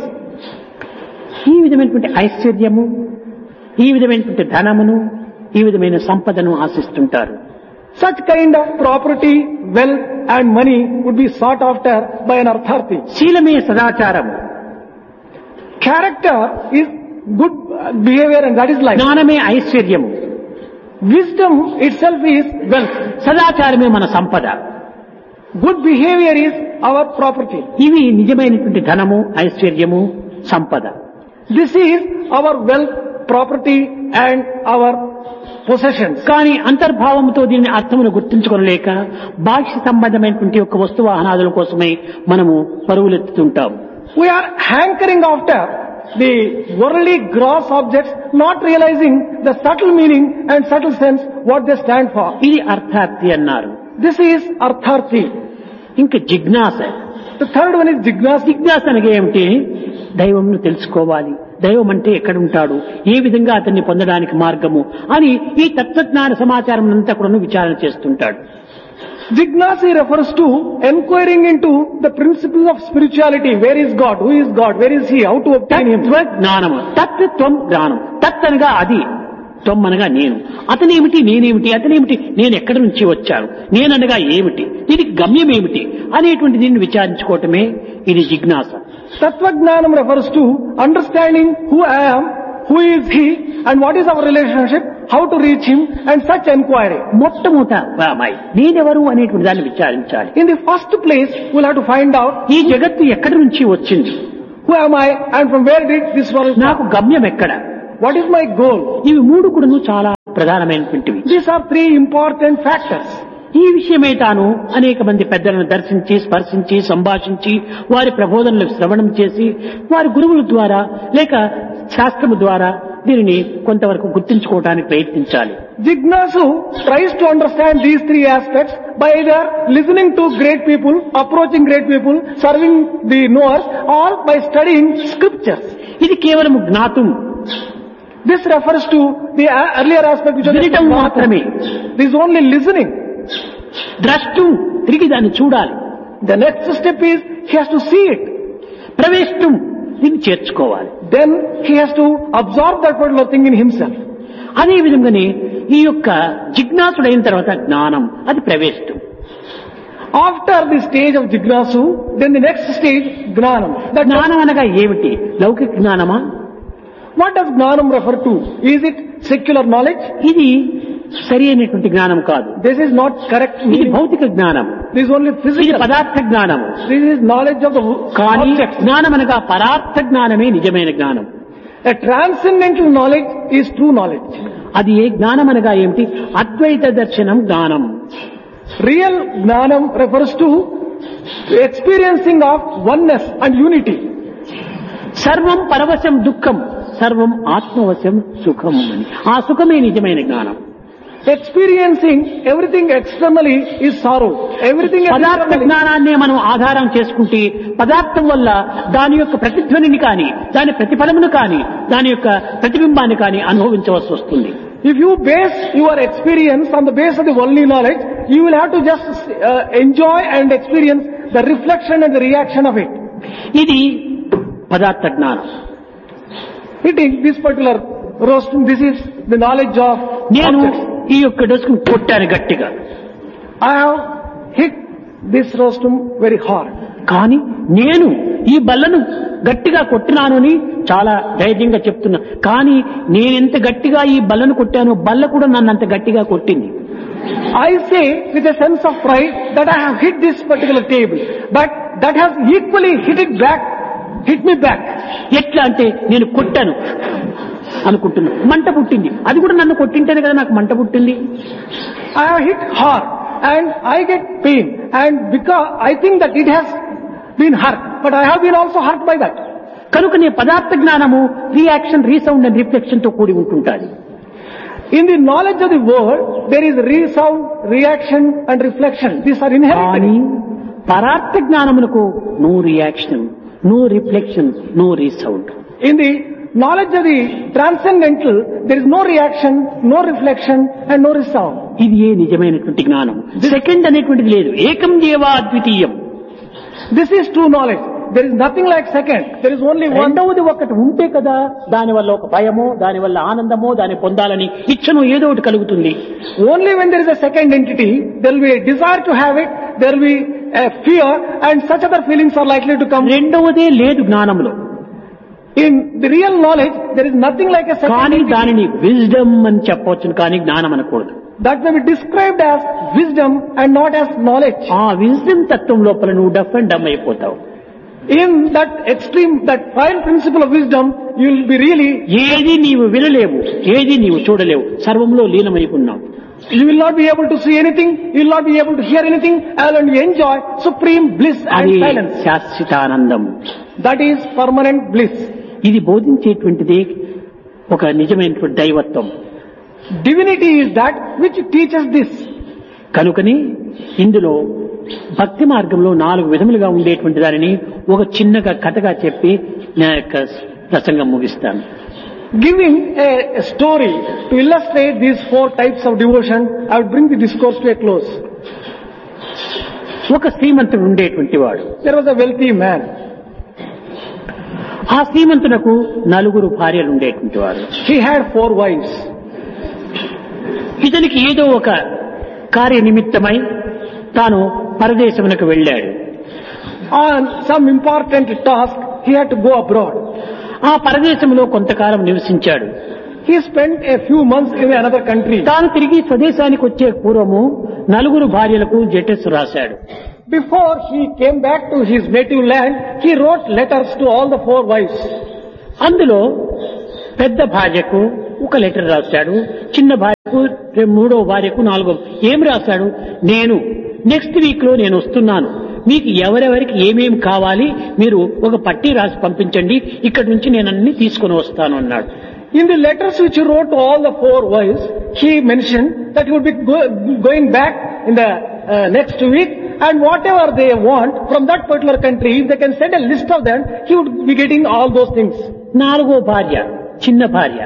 ఈ విధమైనటువంటి ఐశ్వర్యము, ఈ విధమైనటువంటి ధనమును, ఈ విధమైన సంపదను ఆశిస్తుంటారు. Such kind of property, wealth and money would be sought after by an Artharthi. శీలమే సదాచారం, Character is good behavior and that is life. జ్ఞానమే ఐశ్వర్యము, Wisdom itself is wealth. సదాచారమే మన సంపద. Good behavior is our property. ఇవి నిజమైనటువంటి ధనము, ఐశ్వర్యము, సంపద. This is our wealth, property and our possessions. కానీ అంతర్భావంతో దీని అర్థమును గుర్తించుకోలేక బాహ్య సంబంధమైనటువంటి యొక్క వస్తువాహనాదుల కోసమే మనము పరుగులెత్తుతుంటాం. We are hankering after the worldly gross objects, not realizing the subtle meaning and subtle sense what they stand for. ఇది అర్థార్థి అన్నారు. This is Artharthi. ఇంకా జిజ్ఞాస. The third one is Jignasa. జిజ్ఞాస అనగా ఏమిటి? దైవంను తెలుసుకోవాలి, దైవం అంటే ఎక్కడుంటాడు, ఏ విధంగా అతన్ని పొందడానికి మార్గము అని ఈ తత్వజ్ఞాన సమాచారం అంతా కూడా విచారణ చేస్తుంటాడు. Jignasa refers to enquiring into the principles of spirituality. Where is God? Who is God? Where is He? How to obtain Him? తత్వ జ్ఞానము. తత్వం జ్ఞానం. తత్ అనగా అది, త్వం అనగా నేను. అతనేమిటి, నేనేమిటి, అతనేమిటి, నేను ఎక్కడి నుంచి వచ్చాను, నేననగా ఏమిటి, దీనికి గమ్యం ఏమిటి అనేటువంటి దీన్ని విచారించుకోవటమే ఇది జిజ్ఞాస. Tattva Jnanam refers to understanding who I am, who is he and what is our relationship, how to reach him, and such enquiry. మొట్టమొదట అమ్మాయి నేనెవరు అనేటువంటి దాన్ని విచారించాలి. In the first place, we'll have to find out ఈ జగత్తు ఎక్కడి నుంచి వచ్చింది, who am I and from where did this world నాకు come? గమ్యం ఎక్కడ, What is my goal? ఇవి మూడు కూడాను చాలా ప్రధానమైనటువంటివి. These are three important factors. ఈ విషయమే తాను అనేక మంది పెద్దలను దర్శించి స్పర్శించి సంభాషించి వారి ప్రబోధనలు శ్రవణం చేసి వారి గురువుల ద్వారా లేక శాస్త్రము ద్వారా దీనిని కొంతవరకు గుర్తించుకోవడానికి ప్రయత్నించాలి. Jignasu tries to understand these three aspects by either listening to great people, approaching great people, serving the knowers, or by studying scriptures. ఇది కేవలం జ్ఞాతం, This refers to the a- earlier aspect which వినటం was మాత్రమే. This is only listening. ద్రష్టు తిరిగి దాన్ని చూడాలి. The next step is he has to see it. ప్రవేశం దీన్ని చేర్చుకోవాలి. Then he has to absorb that particular thing in himself. అదే విధంగానే ఈ యొక్క జిజ్ఞాసుడైన తర్వాత జ్ఞానం, అది ప్రవేశం. After the stage of Jignasu, then the next stage, Gnanam. That జ్ఞానం అనగా ఏమిటి? లౌకిక జ్ఞానమా? what does Gnanam refer to? Is it secular knowledge? ఇది సరి అయినటువంటి జ్ఞానం కాదు. This is not correct ఇది meaning. భౌతిక జ్ఞానం, This is only ఇది physical. పదార్థ జ్ఞానం. This is knowledge of the కానీ objects. జ్ఞానం అనగా పరార్థ జ్ఞానమే నిజమైన జ్ఞానం. A transcendental knowledge is true knowledge. అది ఏ జ్ఞానం అనగా ఏమిటి? అద్వైత దర్శనం జ్ఞానం. Real Gnanam refers to experiencing of oneness and unity. సర్వం పరవశం దుఃఖం, సర్వం ఆత్మవశం సుఖం అని. ఆ సుఖమే నిజమైన జ్ఞానం. Experiencing everything externally is sorrow. Everything పదార్థ externally. జ్ఞానాన్నే మనం ఆధారం చేసుకుంటే పదార్థం వల్ల దాని యొక్క ప్రతిధ్వనిని కానీ దాని ప్రతిఫలమును కానీ దాని యొక్క ప్రతిబింబాన్ని కానీ అనుభవించవలసి వస్తుంది. If you base your experience on the base of the worldly knowledge, you will have to just uh, enjoy and experience the reflection and the reaction of it. ఇది పదార్థ జ్ఞానం. Hitting this particular roasting, this is the knowledge of నేను objects. ఈ యొక్క డస్కును కొట్టాను గట్టిగా, I have hit this rostum very hard. కానీ నేను ఈ బల్లను గట్టిగా కొట్టినాను అని చాలా ధైర్యంగా చెప్తున్నా. కానీ నేనెంత గట్టిగా ఈ బల్లను కొట్టానో బల్ల కూడా నన్ను అంత గట్టిగా కొట్టింది. I say with a sense of pride that I have hit this particular table, but that has equally hit it back, hit me back. ఎట్లా అంటే నేను కొట్టాను అనుకుంటున్నా, మంట పుట్టింది. అది కూడా నన్ను కొట్టింటేనే కదా నాకు మంట పుట్టింది. I have hit hard and I get pain, and because I think that it has been hurt, but I have been also hurt by that. కనుక నీ పదార్థ జ్ఞానము రియాక్షన్, రీసౌండ్ అండ్ రిఫ్లెక్షన్ తో కూడి ఉంటుంటాది. In the knowledge of the world, there is resound, reaction and reflection. These are inherent. కానీ పరార్థ జ్ఞానమునకు no reaction, no reflection, no resound. In the knowledge of the transcendental, there is no reaction, no reflection and no resound. ఇది ఏ నిజమైనటువంటి జ్ఞానం. Second అనేటువంటిది లేదు. ఏకం దేవా అద్వితీయం. This is true knowledge. There is nothing like second. There is only one. రెండవది ఒకటి ఉంటే కదా దానివల్ల ఒక భయమో, దానివల్ల ఆనందమో, దాన్ని పొందాలని ఇచ్చను ఏదో ఒకటి కలుగుతుంది. Only when there is a second entity, there will be a desire to have it, there will be a fear, and such other feelings are likely to come. రెండవదే లేదు జ్ఞానంలో. In the real knowledge, there is nothing like a second కానీ entity. దానిని wisdom అని చెప్పవచ్చును, కానీ జ్ఞానం అనకూడదు. That may be described as wisdom and not as knowledge. ఆ విజ్డమ్ తత్వం లోపల నువ్వు డఫ్ అండ్ డమ్ అయిపోతావు. In that extreme, that fine principle of wisdom, you will be really, ఏది నీవు వినలేవు, ఏది నీవు చూడలేవు, సర్వంలో లీనమైపోన్నావు. you will not be able to see anything, you will not be able to hear anything, and only enjoy supreme bliss and అది silence. శాశ్వతానందం. That is permanent bliss. ఇది బోధించేటువంటిది ఒక నిజమైనటువంటి దైవత్వం. Divinity is that which teaches this. కనుకని ఇందులో భక్తి మార్గంలో నాలుగు విధములుగా ఉండేటువంటి దానిని ఒక చిన్నగా కథగా చెప్పి నా యొక్క ప్రసంగం ముగిస్తాను. Giving a, a story to illustrate these four types of devotion, I would bring the discourse to a close. ఒక శ్రీమంతుడు ఉండేటువంటి వాడు. There was a wealthy man. ఆ శ్రీమంతునకు నలుగురు భార్యలు ఉండేటువంటి వారు. He had four wives. ఇతనికి ఏదో ఒక కార్య నిమిత్తమై తాను పరదేశమునకు వెళ్ళాడు. On some important task, he had to go abroad. ఆ పరదేశంలో కొంతకాలం నివసించాడు. He spent a few months in another country. తాను తిరిగి స్వదేశానికి వచ్చే పూర్వము నలుగురు భార్యలకు లెటర్స్ రాశాడు. Before he came back to his native land, he wrote letters to all the four wives. అందులో పెద్ద భార్యకు ఒక లెటర్ రాశాడు, చిన్న భార్యకు, మూడో భార్యకు, నాలుగో. ఏం రాశాడు? నేను నెక్స్ట్ వీక్ లో నేను వస్తున్నాను, మీకు ఎవరెవరికి ఏమేమి కావాలి మీరు ఒక పట్టీ రాసి పంపించండి, ఇక్కడి నుంచి నేను అన్ని తీసుకుని వస్తాను అన్నాడు. In the letters which he wrote to all the four wives, he mentioned that he would be go- going back in the uh, next week, and whatever they want from that particular country, if they can send a list of them, he would be getting all those things. నాలుగో భార్య, చిన్న భార్య,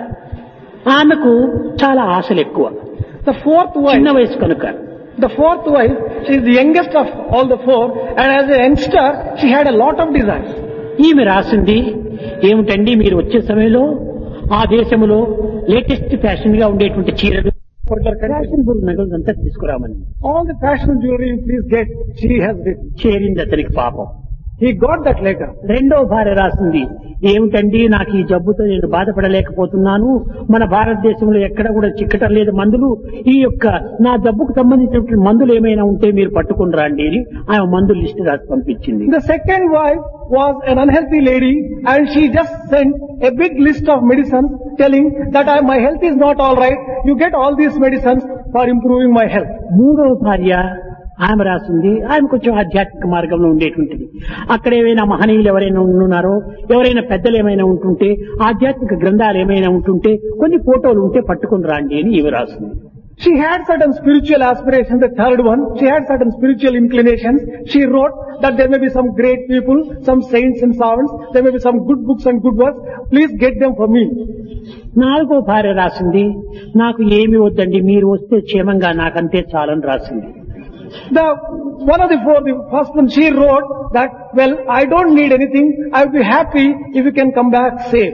ఆమెకు చాలా ఆశలు ఎక్కువ. The fourth చిన్న wife, వయసు కనుక the fourth wife, she is the youngest of all the four, and as a youngster, she had a lot of desires. ఈమె రాసింది ఏమిటండి, మీరు వచ్చే సమయంలో ఆ దేశంలో లేటెస్ట్ ఫ్యాషన్ గా ఉండేటువంటి చీరలు, ఫ్యాషనబుల్ నగలు అంతా తీసుకురామని. All the fashion jewelry, please get, she has written. చేరింది అతనికి పాపం. He got that letter. రెండో భార్య రాసింది ఏమిటండి, నాకు ఈ జబ్బుతో నేను బాధపడలేకపోతున్నాను, మన భారతదేశంలో ఎక్కడ కూడా చిక్కటం లేదు మందులు, ఈ యొక్క నా జబ్బుకు సంబంధించినటువంటి మందులు ఏమైనా ఉంటే మీరు పట్టుకుని రండి అని ఆమె మందుల లిస్ట్ రాసి పంపించింది. The second wife was an unhealthy lady, and she just sent a big list of medicines telling that I, my health is not all right, you get all these medicines for improving my health. మూడో భార్య ఆమె రాసింది, ఆమె కొంచెం ఆధ్యాత్మిక మార్గంలో ఉండేటువంటిది. అక్కడ ఏమైనా మహనీయులు ఎవరైనా ఉన్నారో, ఎవరైనా పెద్దలు ఏమైనా ఉంటుంటే, ఆధ్యాత్మిక గ్రంథాలు ఏమైనా ఉంటుంటే, కొన్ని ఫోటోలు ఉంటే పట్టుకుని రాండి అని ఇవి రాసింది. She had certain spiritual aspirations, the third one. She had certain spiritual inclinations. She wrote that there may be some great people, some saints and servants, there may be some good books and good works. Please get them for me. నాలుగో భార్య రాసింది, నాకు ఏమి వద్దండి, మీరు వస్తే క్షేమంగా నాకంతే చాలని రాసింది. The one of the four, the first one, she wrote that, well, I don't need anything. I would be happy if you can come back safe.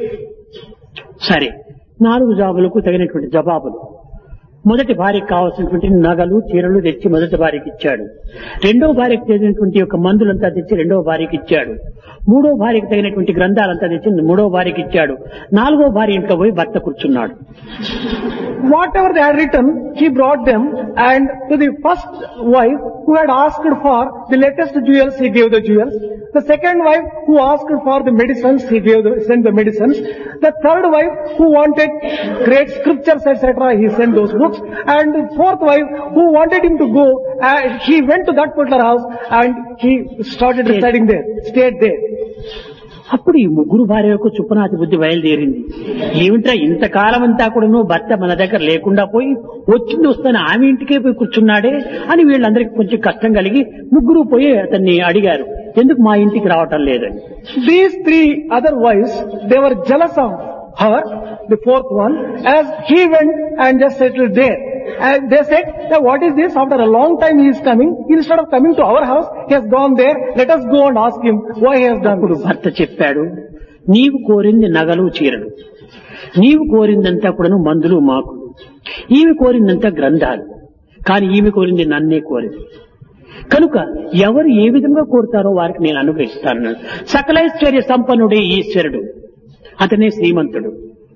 సరే, నాలుగు జాబులకు తగినటువంటి జవాబులు. మొదటి భార్యకు కావాల్సినటువంటి నగలు, చీరలు తెచ్చి మొదటి భార్యకి ఇచ్చాడు. రెండో భార్యకు తగినటువంటి యొక్క మందులంతా తెచ్చి రెండో భార్యకి ఇచ్చాడు. మూడో భార్యకు తగినటువంటి గ్రంథాలంతా తెచ్చి మూడో భార్యకి ఇచ్చాడు. నాలుగో భార్య ఇంట్లో పోయి భర్త కూర్చున్నాడు. Whatever they had written, he brought them, and to the first wife who had asked for the latest jewels, he gave the jewels. The second wife who asked for the medicines, he gave the, sent the medicines. The third wife who wanted great scriptures, et cetera, he sent those books. And the fourth wife who wanted him to go, uh, he went to that particular house and he started residing there, stayed there. అప్పుడు ఈ ముగ్గురు భార్యలకు చుప్పనాతి బుద్ధి బయలుదేరింది. ఏమిట్రా ఇంతకాలం అంతా కూడా భర్త మన దగ్గర లేకుండా పోయి వచ్చింది వస్తాను ఆమె ఇంటికే పోయి కూర్చున్నాడే అని వీళ్ళందరికీ కొంచెం కష్టం కలిగి ముగ్గురు పోయి అతన్ని అడిగారు, ఎందుకు మా ఇంటికి రావటం లేదని. These three other wives, they were jealous of her, the fourth one, as he went and just settled there. And they said that what is this? After a long time he is coming. Instead of coming to our house, he has gone there. Let us go and ask him why he has done అప్పుడు this. భర్త చెప్పాడు, నీవు కోరింది నగలు చీరలు, నీవు కోరిందంతా కూడాను మందులు మాకులు, ఈమె కోరిందంతా గ్రంథాలు, కానీ ఈమె కోరింది నన్నే కోరింది. కనుక ఎవరు ఏ విధంగా కోరుతారో వారికి నేను అనుగ్రహిస్తాను. సకలైశ్వర్య సంపన్నుడే ఈశ్వరుడు, అతనే శ్రీమంతుడు.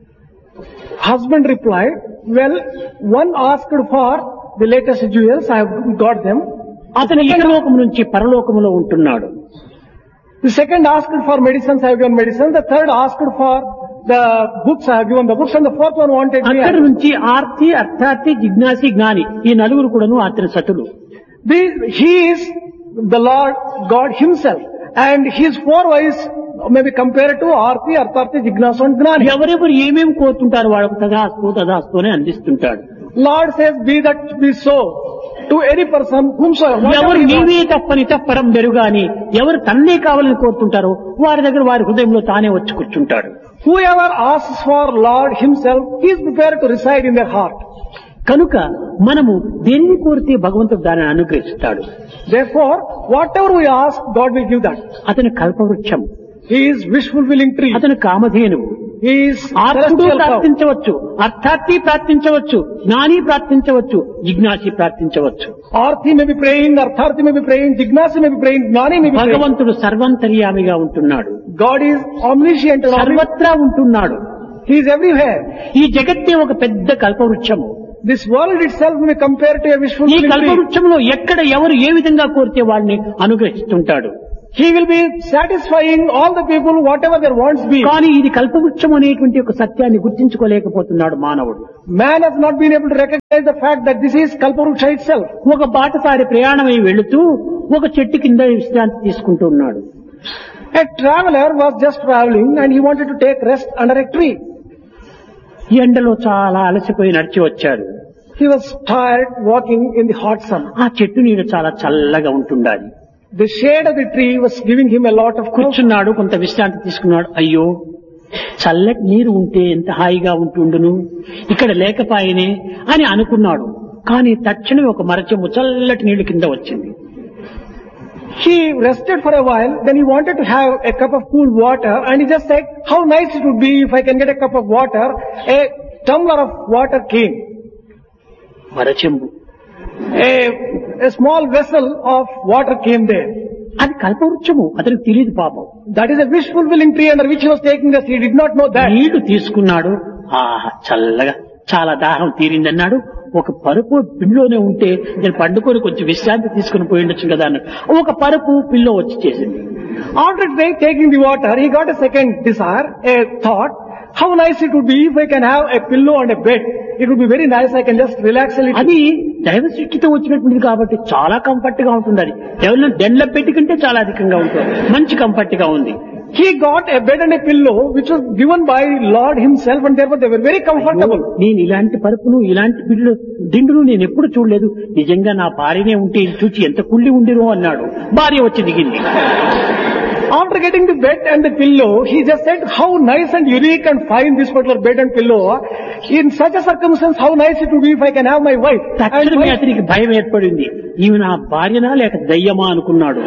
Husband replied, well, one asked for the latest jewels, I have got them. అతను ఇహలోకము నుంచి పరలోకములో ఉంటున్నాడు. The second asked for medicines, I have given medicines. The third asked for the books, I have given the books. And the fourth one wanted me. అక్కడి నుంచి ఆర్తి, అర్థార్థి, జిజ్ఞాసి, జ్ఞాని ఈ నలుగురు కూడాను అతని సతులు. The- He is the Lord God himself. And his four wives may be compared to Arti, Artharthi, Jignasu and Gnani. ఎవరెవరు ఏమేమి కోరుతుంటారు వాళ్ళకు తదాస్తు తదాస్తు అని అందిస్తుంటాడు. Lord says, be that be so to any person whomsoever. whatever ఎవరు he wants. నీవే తప్పని తప్పరం బెరుగాని ఎవరు తన్నే కావాలని కోరుతుంటారో వారి దగ్గర వారి హృదయంలో తానే వచ్చి కూర్చుంటాడు. Whoever asks for Lord himself, he is prepared to reside in their heart. కనుక మనము దేన్ని కోరితే భగవంతుడు దానిని అనుగ్రహిస్తాడు. Therefore, whatever we ask, God will give that. అతని కల్పవృక్షం, He is wish fulfilling tree. అతని కామధేనువు, He is ఆర్తుడు celestial cow. ప్రార్థించవచ్చు, అర్థార్థి ప్రార్థించవచ్చు, జ్ఞాని ప్రార్థించవచ్చు, జిజ్ఞాసి ప్రార్థించవచ్చు. Arthi may be praying, Artharthi may be praying, Jignasi may be praying, Gnani may be praying. భగవంతుడు సర్వంతర్యామిగా ఉంటున్నాడు, God is omniscient and omnipotent. సర్వత్రా ఉంటున్నాడు. He is everywhere. ఈ జగత్తే ఒక పెద్ద కల్పవృక్షము. This world itself may be compared to a wishful ఈ tree. కల్పవృక్షంలో ఎక్కడ ఎవరు ఏ విధంగా కోరితే వాళ్ళని అనుగ్రహిస్తుంటాడు. He will be satisfying all the people whatever their wants be. కానీ ఇది కల్పవృక్షం అనేటువంటి ఒక సత్యాన్ని గుర్తించుకోలేకపోతున్నాడు మానవుడు. Man has not been able to recognize the fact that this is Kalparuksha itself. ఒక బాటసారి ప్రయాణమై వెళుతూ ఒక చెట్టు కింద విశ్రాంతి తీసుకుంటూ ఉన్నాడు. A traveler was just traveling and he wanted to take rest under a tree. ఎండలో చాలా అలసిపోయి నడిచి వచ్చాడు. He was tired walking in the hot sun. ఆ చెట్టు నీడ చాలా చల్లగా ఉంటుండాలి. The shade of the tree was giving him a lot of comfort. కూర్చున్నాడు, కొంత విశ్రాంతి తీసుకున్నాడు. అయ్యో, చల్లటి నీరు ఉంటే ఎంత హాయిగా ఉంటుండును, ఇక్కడ లేకపాయనే అని అనుకున్నాడు. కానీ తక్షణమే ఒక మరచెంబు చల్లటి నీళ్లు కింద వచ్చింది. He rested for a while, then he wanted to have a cup of cool water and he just said, how nice it would be if I can get a cup of water. A tumbler of water came. మరచెంబు, A, a small vessel of water came there. అది కల్పవృక్షము, అతనికి తెలియదు పాపం. That is a wish fulfilling tree under which he was taking this. He did not know that. నీళ్లు తీసుకున్నాడు. ఆహా, చల్లగా చాలా దాహం తీరిందన్నాడు. ఒక పరుపు పిల్లోనే ఉంటే నేను పండుకొని కొంచెం విశ్రాంతి తీసుకుని పోయి ఉండొచ్చు కదా అన్నాడు. ఒక పరుపు పిల్లో వచ్చి చేసింది. After taking the water, he got a second desire, a thought. How nice it would be if I can have a pillow and a bed. It would be very nice. I can just relax a little. అది దైవ సృష్టితో వచ్చినటువంటిది కాబట్టి చాలా comfort గా ఉంటుంది. అది ఎవరైనా దెండ్ల పెట్టి కంటే చాలా అధికంగా ఉంటుంది. మంచి కంఫర్ట్ గా ఉంది. He got a bed and a pillow which was given by Lord himself and therefore they were very comfortable. నేను ఇలాంటి పరుపును ఇలాంటి బిల్లు దిండును నేను ఎప్పుడు చూడలేదు. నిజంగా నా భార్యనే ఉంటే ఇది చూచి ఎంత కుళ్ళి ఉండిరో అన్నాడు. భార్య వచ్చి దిగింది. After getting the bed and the pillow, he just said how nice and unique and fine this particular bed and pillow. In such a circumstance, how nice it would be if I can have my wife. తక్షణమే అతనికి భయం ఏర్పడింది. ఈమె నా భార్యనా లేక దయ్యమా అనుకున్నాడు.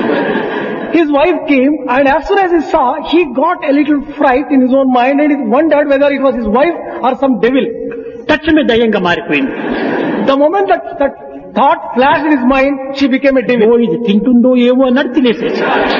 His wife came and as soon as he saw, he got a little fright in his own mind and he wondered whether it was his wife or some devil. తక్షణమే దయ్యంగా మారిపోయింది. The moment that, that thought flashed in his mind, she became a devil. ఓ, ఇది తింటుందో ఏమో అన్నట్టు తినేసేసి.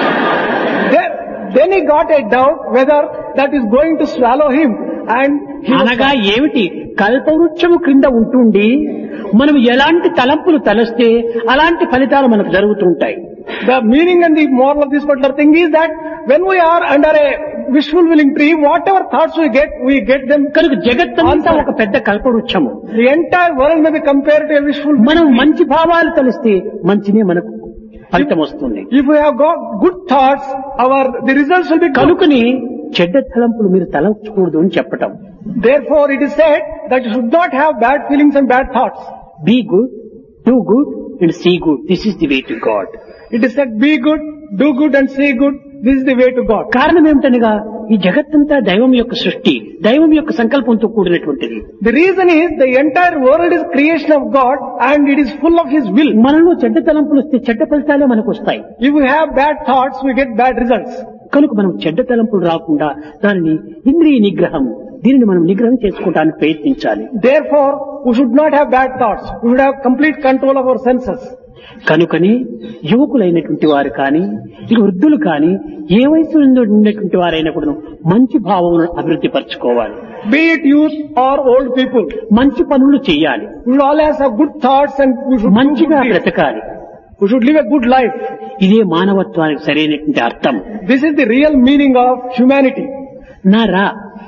Then, then he got a doubt whether that is going to swallow him and he was అనగా ఏమిటి, కల్పవృక్షము క్రింద ఉంటుండి మనం ఎలాంటి తలంపులు తలస్తే అలాంటి ఫలితాలు మనకు జరుగుతూ ఉంటాయి. The meaning and the moral of this particular thing is that when we are under a wishful willing tree, whatever thoughts we get, we get them. కనుక జగత్తంతా ఒక పెద్ద కల్పవృక్షము. The entire world may be compared to a wishful మనం willing tree. మంచి భావాలు తలిస్తే మంచినే మనకు ఫలితం వస్తుంది. If we have got good thoughts, our the results will be good. కనుకని చెడ్డ తలంపులు మీరు తలచకూడదు అని చెప్పటం. Therefore, it is said that you should not have bad feelings and bad thoughts. Be good, do good and see good. This is the way to God. It is said, be good, do good and see good. This is the way to God. కారణం ఏమిటనగా ఈ జగత్తంతా దైవం యొక్క సృష్టి, దైవం యొక్క సంకల్పంతో కూడినటువంటిది. The reason is the entire world is creation of God and it is full of His will. మనలో చెడ్డ తలంపులు వస్తే చెడ్డ ఫలితాలే మనకు వస్తాయి. If we have bad thoughts, we get bad results. కనుక మనం చెడ్డ తలంపులు రాకుండా దానిని ఇంద్రియ నిగ్రహం, దీనిని మనం నిగ్రహం చేసుకోవడానికి ప్రయత్నించాలి. Therefore, we should not have bad thoughts. We should have complete control of our senses. కనుకని యువకులైనటువంటి వారు కానీ ఇక వృద్ధులు కానీ ఏ వయసు ఉన్నటువంటి వారైనా కూడా మంచి భావములను అభివృద్ధి పరచుకోవాలి. Be it youth or old people. మంచి పనులు చేయాలి. We should always have good thoughts and we should do మంచిగా good deeds. బ్రతకాలి. We should live a good life. ఇదే మానవత్వానికి సరైనటువంటి అర్థం. This is the real meaning of humanity. నర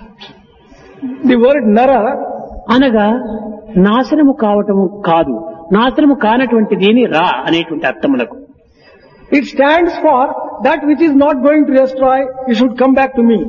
The word nara అనగా నాశనము కావటము కాదు, నాశనము కానటువంటిది అని రా అనేటువంటి అర్థములకు. it stands for that which is not going to destroy, you should come back to me.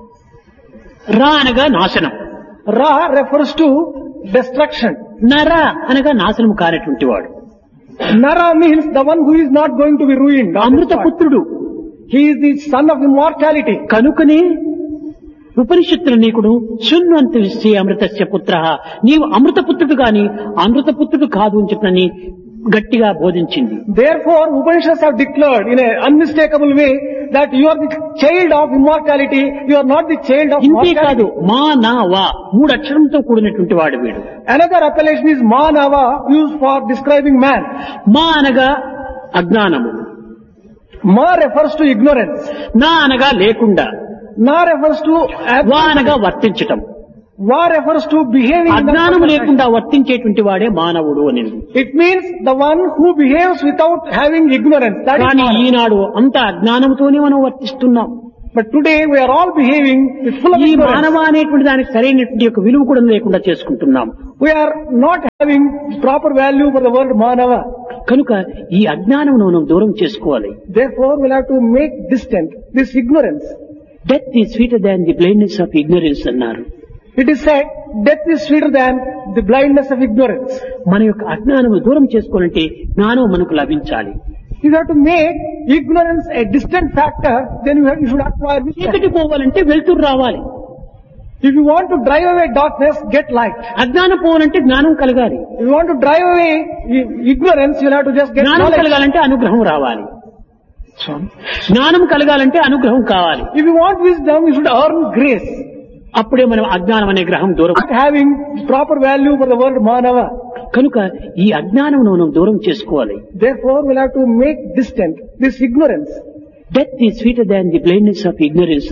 రా అనగా నాశనం, Ra refers to destruction. నర అనగా నాశనము కానటువంటి వాడు. Nara means the one who is not going to be ruined. or Amrutha destroyed. పుత్రుడు. He is the son of immortality. కనుకనే ఉపనిషత్తులు నీకుడు శృణ్వంత విశ్వే అమృతస్య పుత్ర, నీవు అమృతపుత్రుడు గాని అమృతపుత్రుడు కాదు అని చెప్పని గట్టిగా బోధించింది. Therefore, Upanishads have declared in an unmistakable way that you are the child of immortality, you are not the child of ఇంతే కాదు mortality. మా నా వా మూడు అక్షరంతో కూడినటువంటి వాడు వీడు. Another appellation is Manava, used for describing man. మా అనగా అజ్ఞానము, Ma refers to ignorance. నా అనగా లేకుండా, Na refers to వా absence. అనగా వర్తించటం. Va refers to behaving in that అజ్ఞానము fashion. లేకుండా వర్తించేటువంటి వాడే మానవుడు అని. It means the one who behaves without having ignorance. That is కానీ Manava. ఈనాడు అంత అజ్ఞానంతోనే మనం వర్తిస్తున్నాం. But today we are all behaving with full of ఈ ignorance. మానవ అనేటువంటి దానికి సరైనటువంటి యొక్క విలువ కూడా లేకుండా చేసుకుంటున్నాం. We are not having proper value for the word Manava. కనుక ఈ అజ్ఞానమును మనం దూరం చేసుకోవాలి. Therefore we'll have to make distant this ignorance. Death is sweeter than the blindness of ignorance అన్నారు. It is said, death is sweeter than the blindness of ignorance. మన యొక్క అజ్ఞానము దూరం చేసుకోవాలంటే జ్ఞానం మనకు లభించాలి. If you have to make ignorance a distant factor, then you, have, you should acquire wisdom. చీకటి పోవాలంటే వెలుతురు రావాలి. If you want to drive away darkness, get light. అజ్ఞానం పోవాలంటే జ్ఞానం కలగాలి. If you want to drive away i- ignorance, you'll have to just get జ్ఞానం knowledge. కలగాలంటే అనుగ్రహం రావాలి. జ్ఞానం కలగాలంటే అనుగ్రహం కావాలి. If you want wisdom, you should earn grace. అప్పుడే మనం అజ్ఞానం అనే గ్రహం దూరం. Not having proper value for the word Manava. కనుక ఈ అజ్ఞానమును మనం దూరం చేసుకోవాలి. Therefore we'll have to make distant this ignorance. Death is sweeter than the blindness of ignorance